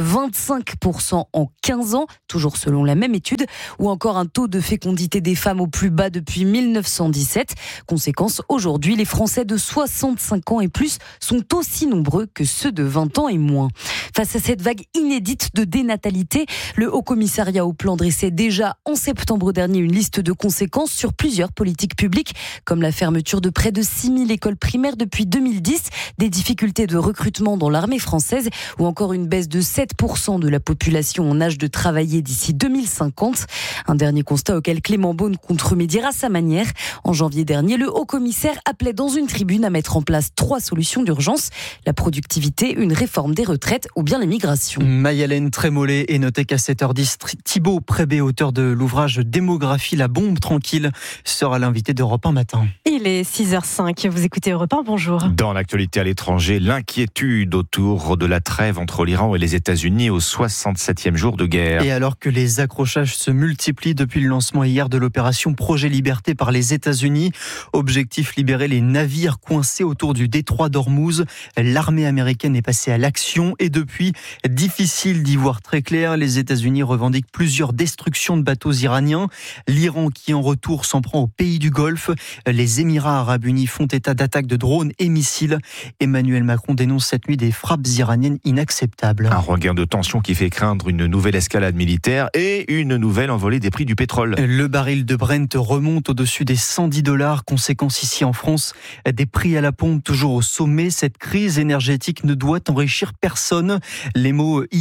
25% en 15 ans, toujours selon la même étude, ou encore un taux de fécondité des femmes au plus bas depuis 1917. Conséquence, aujourd'hui, les Français de 65 ans et plus sont aussi nombreux que ceux de 20 ans et moins. Face à cette vague inédite de dénatalité, le Haut Commissariat au Plan dressait déjà en septembre dernier une liste de conséquences sur plusieurs politiques publiques, comme la fermeture de près de 6000 écoles primaires depuis 2010, des difficultés de recrutement dans l'armée française ou encore une baisse de 7% de la population en âge de travailler d'ici 2050. Un dernier constat auquel Clément Beaune compte remédier à sa manière. En janvier dernier, le Haut Commissaire appelait dans une tribune à mettre en place 3 solutions d'urgence: la productivité, une réforme des retraites ou bien l'immigration. Maï-Hélène Trémollet, et notez qu'à 7h10, Thibaut Prébé, auteur de l'ouvrage Démographie, la bombe tranquille, sera l'invité d'Europe 1 matin. Il est 6h05, vous écoutez Europe 1, bonjour. Dans l'actualité à l'étranger, l'inquiétude autour de la trêve entre l'Iran et les États-Unis au 67e jour de guerre. Et alors que les accrochages se multiplient depuis le lancement hier de l'opération Projet Liberté par les États-Unis, objectif libérer les navires coincés autour du détroit d'Ormuz, l'armée américaine est passée à l'action et depuis, difficile d'y voir très clair. Les États-Unis revendiquent plusieurs destructions de bateaux iraniens. L'Iran qui en retour s'en prend aux pays du Golfe. Les Émirats arabes unis font état d'attaques de drones et missiles. Emmanuel Macron dénonce cette nuit des frappes iraniennes inacceptables. Un regain de tension qui fait craindre une nouvelle escalade militaire et une nouvelle envolée des prix du pétrole. Le baril de Brent remonte au-dessus des $110. Conséquence ici en France, des prix à la pompe toujours au sommet. Cette crise énergétique ne doit enrichir personne. Les mots hier soir de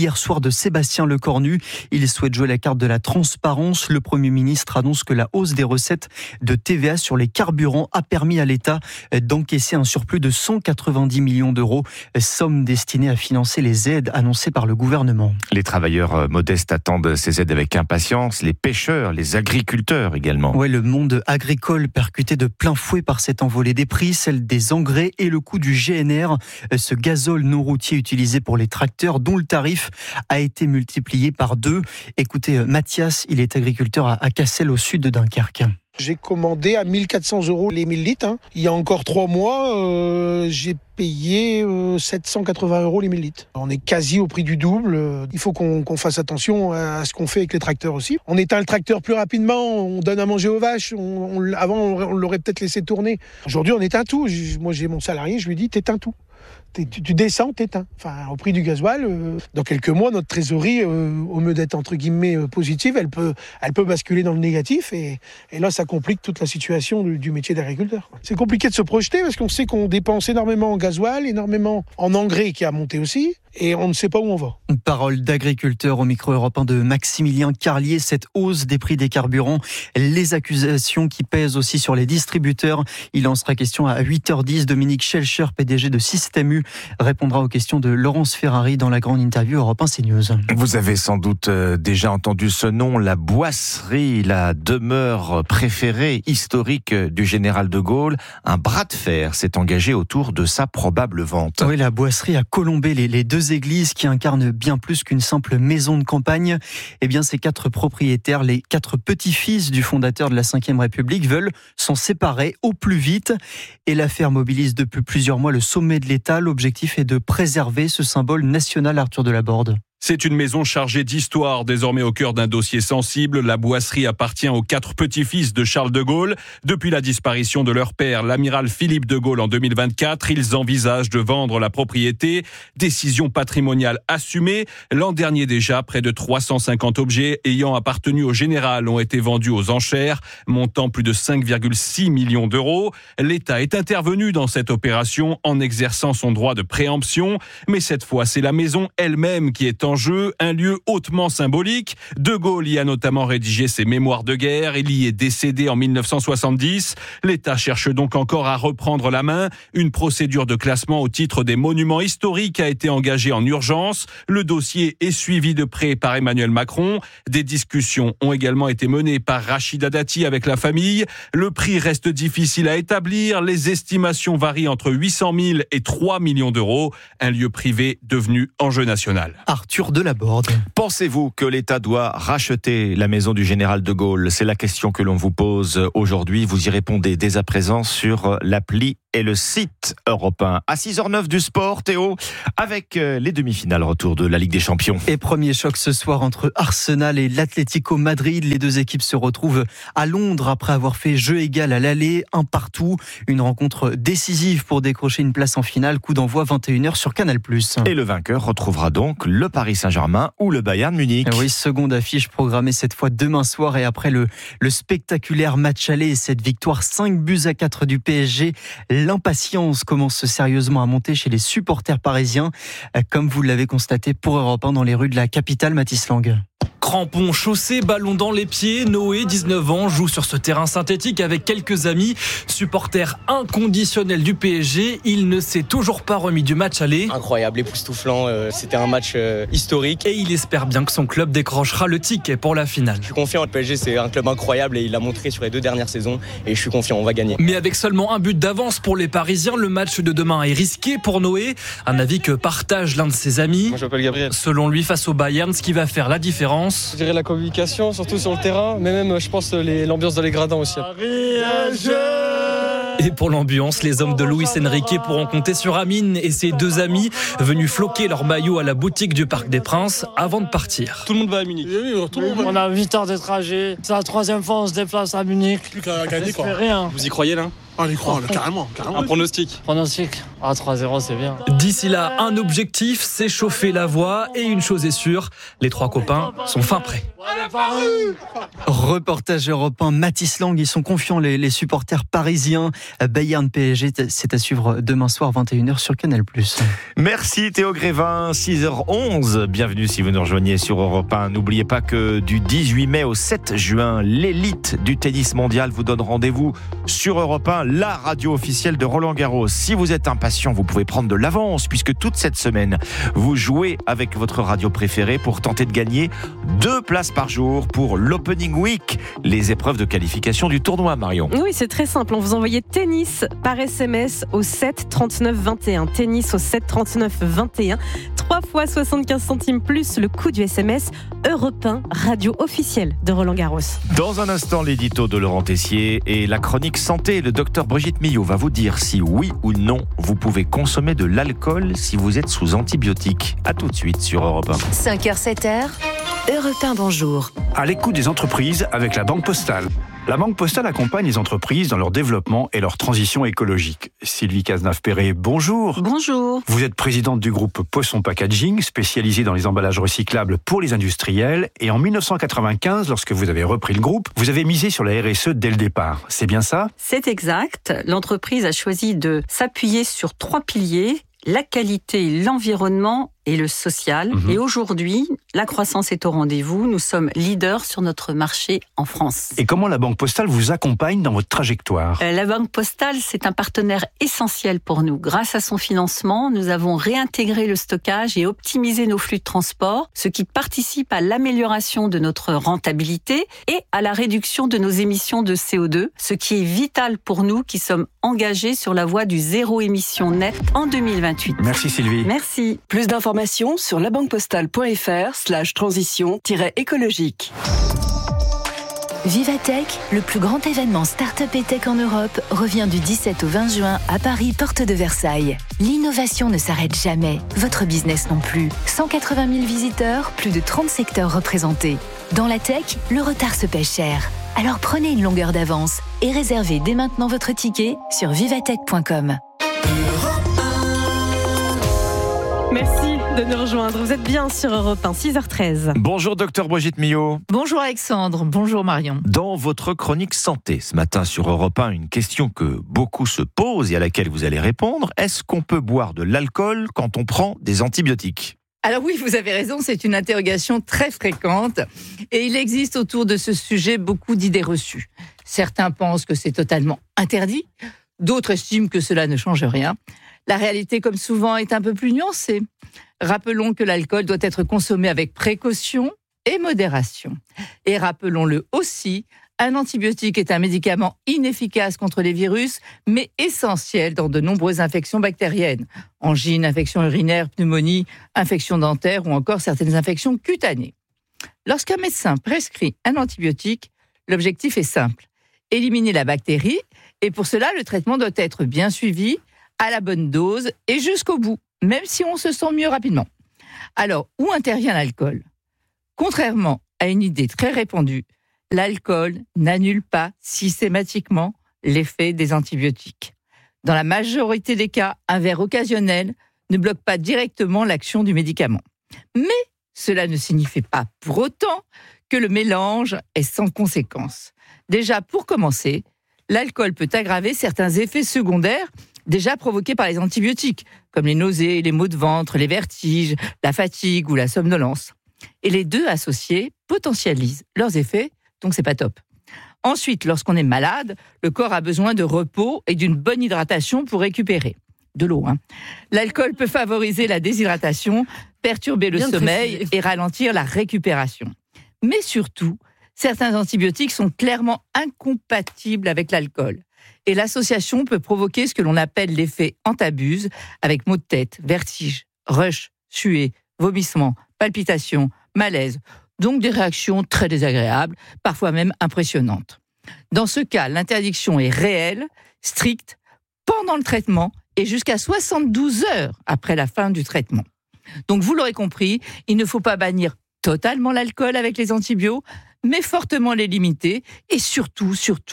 de Sébastien Lecornu. Il souhaite jouer la carte de la transparence. Le Premier ministre annonce que la hausse des recettes de TVA sur les carburants a permis à l'État d'encaisser un surplus de 190 millions d'euros, somme destinée à financer les aides annoncées par le gouvernement. Les travailleurs modestes attendent ces aides avec impatience, les pêcheurs, les agriculteurs également. Ouais, le monde agricole percuté de plein fouet par cette envolée des prix, celle des engrais et le coût du GNR, ce gazole non routier utilisé pour les tracteurs dont le tarif a été multiplié par 2. Écoutez, Mathias, il est agriculteur à Cassel au sud de Dunkerque. J'ai commandé à 1 400 € les 1000 litres. Il y a encore 3 mois, j'ai payé 780 € les 1000 litres. On est quasi au prix du double. Il faut qu'on fasse attention à ce qu'on fait avec les tracteurs aussi. On éteint le tracteur plus rapidement, on donne à manger aux vaches. Avant, on l'aurait peut-être laissé tourner. Aujourd'hui, on éteint tout. Moi, j'ai mon salarié, je lui dis, t'éteins tout. Tu descends, t'éteins. Enfin, au prix du gasoil, dans quelques mois, notre trésorerie, au mieux d'être entre guillemets positive, elle peut basculer dans le négatif et là, ça complique toute la situation du métier d'agriculteur. C'est compliqué de se projeter parce qu'on sait qu'on dépense énormément en gasoil, énormément en engrais qui a monté aussi. Et on ne sait pas où on va. Parole d'agriculteur au micro européen de Maximilien Carlier. Cette hausse des prix des carburants, les accusations qui pèsent aussi sur les distributeurs. Il en sera question à 8h10. Dominique Schelcher, PDG de Système U, répondra aux questions de Laurence Ferrari dans la grande interview Europe 1 CNews. Vous avez sans doute déjà entendu ce nom, la Boisserie, la demeure préférée historique du général de Gaulle. Un bras de fer s'est engagé autour de sa probable vente. Oui, la Boisserie a colombé les deux églises qui incarnent bien plus qu'une simple maison de campagne. Eh bien, ces 4 propriétaires, les 4 petits-fils du fondateur de la Ve République, veulent s'en séparer au plus vite. Et l'affaire mobilise depuis plusieurs mois le sommet de l'État. L'objectif est de préserver ce symbole national, Arthur Delaborde. C'est une maison chargée d'histoire, désormais au cœur d'un dossier sensible. La Boisserie appartient aux 4 petits-fils de Charles de Gaulle. Depuis la disparition de leur père, l'amiral Philippe de Gaulle en 2024, ils envisagent de vendre la propriété. Décision patrimoniale assumée. L'an dernier déjà, près de 350 objets ayant appartenu au général ont été vendus aux enchères, montant plus de 5,6 millions d'euros. L'État est intervenu dans cette opération en exerçant son droit de préemption. Mais cette fois, c'est la maison elle-même qui est en jeu, un lieu hautement symbolique. De Gaulle y a notamment rédigé ses mémoires de guerre. Il y est décédé en 1970. L'État cherche donc encore à reprendre la main. Une procédure de classement au titre des monuments historiques a été engagée en urgence. Le dossier est suivi de près par Emmanuel Macron. Des discussions ont également été menées par Rachida Dati avec la famille. Le prix reste difficile à établir. Les estimations varient entre 800 000 et 3 millions d'euros. Un lieu privé devenu enjeu national. Arthur Delaborde. Pensez-vous que l'État doit racheter la maison du général de Gaulle ? C'est la question que l'on vous pose aujourd'hui. Vous y répondez dès à présent sur l'appli et le site européen. À 6h09 du sport, Théo, avec les demi-finales retour de la Ligue des Champions. Et premier choc ce soir entre Arsenal et l'Atlético Madrid. Les deux équipes se retrouvent à Londres après avoir fait jeu égal à l'aller, 1-1. Une rencontre décisive pour décrocher une place en finale. Coup d'envoi 21h sur Canal+. Et le vainqueur retrouvera donc le Paris Saint-Germain ou le Bayern Munich. Oui, seconde affiche programmée cette fois demain soir et après le spectaculaire match aller et cette victoire 5-4 du PSG, l'impatience commence sérieusement à monter chez les supporters parisiens, comme vous l'avez constaté pour Europe 1 dans les rues de la capitale, Mathis Lang. Crampons, chaussées, ballon dans les pieds, Noé, 19 ans, joue sur ce terrain synthétique avec quelques amis. Supporter inconditionnel du PSG, il ne s'est toujours pas remis du match aller. Incroyable, époustouflant, c'était un match historique. Et il espère bien que son club décrochera le ticket pour la finale. Je suis confiant, le PSG c'est un club incroyable et il l'a montré sur les 2 dernières saisons et je suis confiant, on va gagner. Mais avec seulement un but d'avance pour les Parisiens, le match de demain est risqué pour Noé. Un avis que partage l'un de ses amis. Moi je m'appelle Gabriel. Selon lui, face au Bayern, ce qui va faire la différence, je dirais la communication, surtout sur le terrain, mais même, je pense, l'ambiance dans les gradins aussi. Et pour l'ambiance, les hommes de Luis Enrique pourront compter sur Amine et ses 2 amis venus floquer leur maillot à la boutique du Parc des Princes avant de partir. Tout le monde va à Munich. On a 8 heures de trajet. C'est la 3e fois on se déplace à Munich. Plus qu'à gagner quoi. Rien. Vous y croyez là ? On y croit, carrément. Un pronostic. 3-0, c'est bien. D'ici là, un objectif, c'est chauffer la voie. Et une chose est sûre, les 3 copains sont fin prêts. Reportage européen, Mathis Lang, ils sont confiants les supporters parisiens. Bayern PSG, c'est à suivre demain soir 21h sur Canal+. Merci Théo Grévin, 6h11. Bienvenue si vous nous rejoignez sur Europe 1. N'oubliez pas que du 18 mai au 7 juin, l'élite du tennis mondial vous donne rendez-vous sur Europe 1, la radio officielle de Roland-Garros. Si vous êtes impatient, vous pouvez prendre de l'avance puisque toute cette semaine, vous jouez avec votre radio préférée pour tenter de gagner 2 places par jour pour l'Opening Week, les épreuves de qualification du tournoi, Marion. Oui, c'est très simple. On vous envoie tennis par SMS au 7 39 21. Tennis au 7 39 21. 3 fois 75 centimes plus le coût du SMS. Europe 1, radio officielle de Roland-Garros. Dans un instant, l'édito de Laurent Tessier et la chronique santé. Le docteur Brigitte Millot va vous dire si oui ou non vous pouvez consommer de l'alcool si vous êtes sous antibiotiques. A tout de suite sur Europe 1. 5h, 7h, Europe 1, bonjour. À l'écoute des entreprises avec la Banque Postale. La Banque Postale accompagne les entreprises dans leur développement et leur transition écologique. Sylvie Cazenave-Perret, bonjour. Bonjour. Vous êtes présidente du groupe Poisson Packaging, spécialisé dans les emballages recyclables pour les industriels. Et en 1995, lorsque vous avez repris le groupe, vous avez misé sur la RSE dès le départ. C'est bien ça ? C'est exact. L'entreprise a choisi de s'appuyer sur 3 piliers. La qualité, l'environnement et le social. Et aujourd'hui, la croissance est au rendez-vous. Nous sommes leaders sur notre marché en France. Et comment la Banque Postale vous accompagne dans votre trajectoire ? La Banque Postale, c'est un partenaire essentiel pour nous. Grâce à son financement, nous avons réintégré le stockage et optimisé nos flux de transport, ce qui participe à l'amélioration de notre rentabilité et à la réduction de nos émissions de CO2, ce qui est vital pour nous qui sommes engagés sur la voie du zéro émission net en 2028. Merci Sylvie. Merci. Plus d'informations sur labanquepostale.fr/transition-écologique. Vivatech, le plus grand événement start-up et tech en Europe, revient du 17 au 20 juin à Paris, porte de Versailles. L'innovation ne s'arrête jamais, votre business non plus. 180 000 visiteurs, plus de 30 secteurs représentés. Dans la tech, le retard se paie cher. Alors prenez une longueur d'avance et réservez dès maintenant votre ticket sur vivatech.com. Merci de nous rejoindre. Vous êtes bien sur Europe 1, 6h13. Bonjour docteur Brigitte Millot. Bonjour Alexandre, bonjour Marion. Dans votre chronique santé ce matin sur Europe 1, une question que beaucoup se posent et à laquelle vous allez répondre. Est-ce qu'on peut boire de l'alcool quand on prend des antibiotiques ? Alors oui, vous avez raison, c'est une interrogation très fréquente et il existe autour de ce sujet beaucoup d'idées reçues. Certains pensent que c'est totalement interdit, d'autres estiment que cela ne change rien. La réalité, comme souvent, est un peu plus nuancée. Rappelons que l'alcool doit être consommé avec précaution et modération. Et rappelons-le aussi, un antibiotique est un médicament inefficace contre les virus, mais essentiel dans de nombreuses infections bactériennes. Angines, infections urinaires, pneumonie, infections dentaires ou encore certaines infections cutanées. Lorsqu'un médecin prescrit un antibiotique, l'objectif est simple. Éliminer la bactérie, et pour cela, le traitement doit être bien suivi, à la bonne dose et jusqu'au bout, même si on se sent mieux rapidement. Alors, où intervient l'alcool ? Contrairement à une idée très répandue, l'alcool n'annule pas systématiquement l'effet des antibiotiques. Dans la majorité des cas, un verre occasionnel ne bloque pas directement l'action du médicament. Mais cela ne signifie pas pour autant que le mélange est sans conséquence. Déjà, pour commencer, l'alcool peut aggraver certains effets secondaires déjà provoqués par les antibiotiques, comme les nausées, les maux de ventre, les vertiges, la fatigue ou la somnolence. Et les deux associés potentialisent leurs effets, donc c'est pas top. Ensuite, lorsqu'on est malade, le corps a besoin de repos et d'une bonne hydratation pour récupérer. De l'eau, L'alcool peut favoriser la déshydratation, perturber le sommeil et ralentir la récupération. Mais surtout, certains antibiotiques sont clairement incompatibles avec l'alcool. Et l'association peut provoquer ce que l'on appelle l'effet antabuse, avec maux de tête, vertige, rush, suée, vomissements, palpitations, malaise. Donc des réactions très désagréables, parfois même impressionnantes. Dans ce cas, l'interdiction est réelle, stricte, pendant le traitement et jusqu'à 72 heures après la fin du traitement. Donc vous l'aurez compris, il ne faut pas bannir totalement l'alcool avec les antibiotiques, mais fortement les limiter et surtout,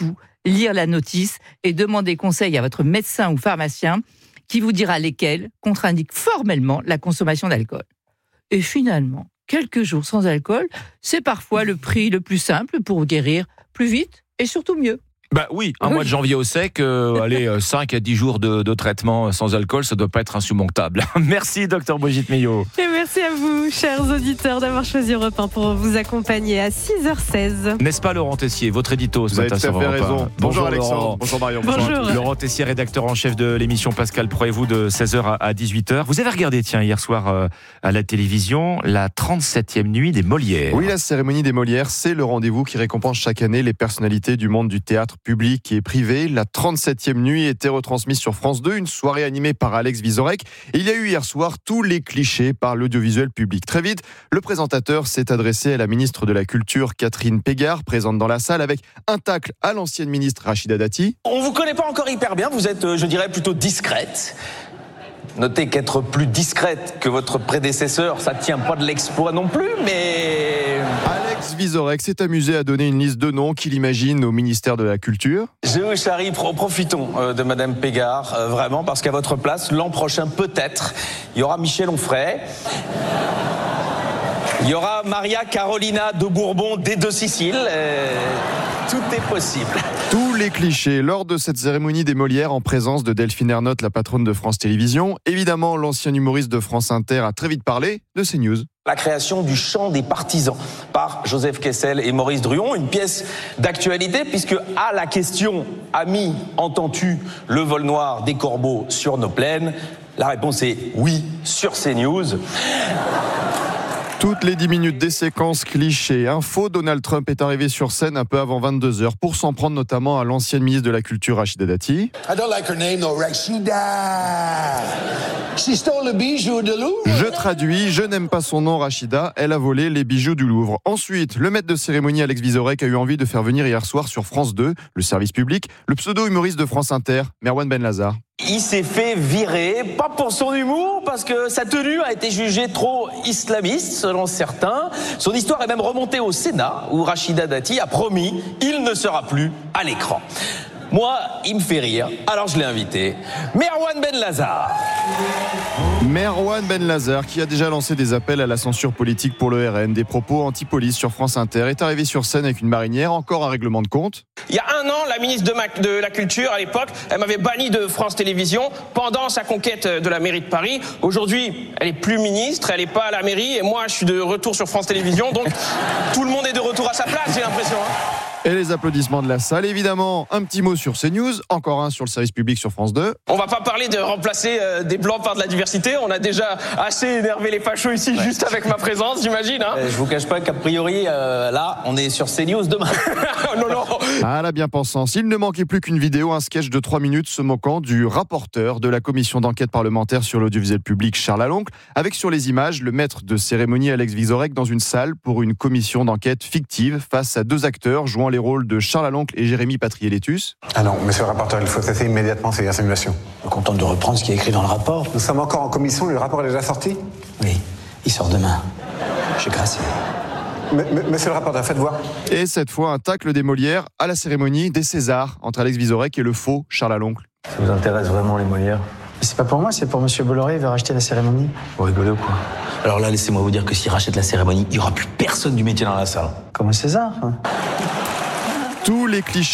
lire la notice et demander conseil à votre médecin ou pharmacien qui vous dira lesquels contre-indiquent formellement la consommation d'alcool. Et finalement, quelques jours sans alcool, c'est parfois le prix le plus simple pour guérir plus vite et surtout mieux. Bah oui, un mois de janvier au sec, 5 à 10 jours de traitement sans alcool, ça doit pas être insurmontable. Merci Dr Brigitte Millot. Et merci à vous, chers auditeurs, d'avoir choisi Europe 1 pour vous accompagner à 6h16. N'est-ce pas Laurent Tessier, votre édito ce Vous avez matin tout à fait raison. Bonjour Alexandre, Laurent. bonjour Marion. Bonjour. Laurent Tessier, rédacteur en chef de l'émission Pascal Pro et vous de 16h à 18h. Vous avez regardé, hier soir à la télévision, la 37e nuit des Molières. Oui, la cérémonie des Molières, c'est le rendez-vous qui récompense chaque année les personnalités du monde du théâtre public et privé. La 37e nuit était retransmise sur France 2, une soirée animée par Alex Vizorek. Et il y a eu hier soir tous les clichés par l'audiovisuel public. Très vite, le présentateur s'est adressé à la ministre de la Culture, Catherine Pégard, présente dans la salle, avec un tacle à l'ancienne ministre Rachida Dati. On vous connaît pas encore hyper bien, vous êtes, je dirais, plutôt discrète. Notez qu'être plus discrète que votre prédécesseur, ça tient pas de l'exploit non plus, mais... Alex Vizorek s'est amusé à donner une liste de noms qu'il imagine au ministère de la Culture. Charry, profitons de Madame Pégard, vraiment, parce qu'à votre place, l'an prochain, peut-être, il y aura Michel Onfray. Il y aura Maria Carolina de Bourbon des Deux Siciles. Tout est possible. Tous les clichés lors de cette cérémonie des Molières en présence de Delphine Ernotte, la patronne de France Télévisions. Évidemment, l'ancien humoriste de France Inter a très vite parlé de CNews. La création du Chant des Partisans par Joseph Kessel et Maurice Druon, une pièce d'actualité puisque à la question « Ami, entends-tu le vol noir des corbeaux sur nos plaines ?» La réponse est oui sur CNews. Toutes les 10 minutes des séquences clichés. Info, Donald Trump est arrivé sur scène un peu avant 22h pour s'en prendre notamment à l'ancienne ministre de la Culture, Rachida Dati. I don't like her name though, Rachida. She stole the bijoux de Louvre. Je traduis, je n'aime pas son nom, Rachida, elle a volé les bijoux du Louvre. Ensuite, le maître de cérémonie Alex Vizorek a eu envie de faire venir hier soir sur France 2, le service public, le pseudo-humoriste de France Inter, Merwan Benlazar. Il s'est fait virer, pas pour son humour, parce que sa tenue a été jugée trop islamiste, selon certains. Son histoire est même remontée au Sénat, où Rachida Dati a promis « il ne sera plus à l'écran ». Moi, il me fait rire, alors je l'ai invité. Merwan Benlazar. Merwan Benlazar, qui a déjà lancé des appels à la censure politique pour le RN, des propos anti-police sur France Inter, est arrivé sur scène avec une marinière, encore un règlement de compte. Il y a un an, la ministre de la Culture, à l'époque, elle m'avait banni de France Télévisions pendant sa conquête de la mairie de Paris. Aujourd'hui, elle est plus ministre, elle n'est pas à la mairie, et moi, je suis de retour sur France Télévisions, donc tout le monde est de retour à sa place, j'ai l'impression. Et les applaudissements de la salle, évidemment. Un petit mot sur CNews, encore un sur le service public sur France 2. On va pas parler de remplacer des blancs par de la diversité. On a déjà assez énervé les fachos ici, juste avec ma présence, j'imagine. Hein. Je vous cache pas qu'a priori, là, on est sur CNews demain. Non, non. À la bien-pensance, il ne manquait plus qu'une vidéo, un sketch de 3 minutes se moquant du rapporteur de la commission d'enquête parlementaire sur l'audiovisuel public, Charles Aloncle, avec sur les images le maître de cérémonie Alex Vizorek dans une salle pour une commission d'enquête fictive face à 2 acteurs jouant les rôles de Charles Aloncle et Jérémy Patrier-Létus. Ah non, monsieur le rapporteur, il faut cesser immédiatement ces insinuations. Je me contente de reprendre ce qui est écrit dans le rapport. Nous sommes encore en commission, le rapport est déjà sorti? Oui, il sort demain. J'ai gracié. Monsieur le rapporteur, faites voir. Et cette fois, un tacle des Molières à la cérémonie des Césars entre Alex Vizorek et le faux Charles Aloncle. Ça vous intéresse vraiment les Molières? C'est pas pour moi, c'est pour monsieur Bolloré, il veut racheter la cérémonie. Vous rigolez ou quoi? Alors là, laissez-moi vous dire que s'il rachète la cérémonie, il n'y aura plus personne du métier dans la salle. Comme un César. Tous les clichés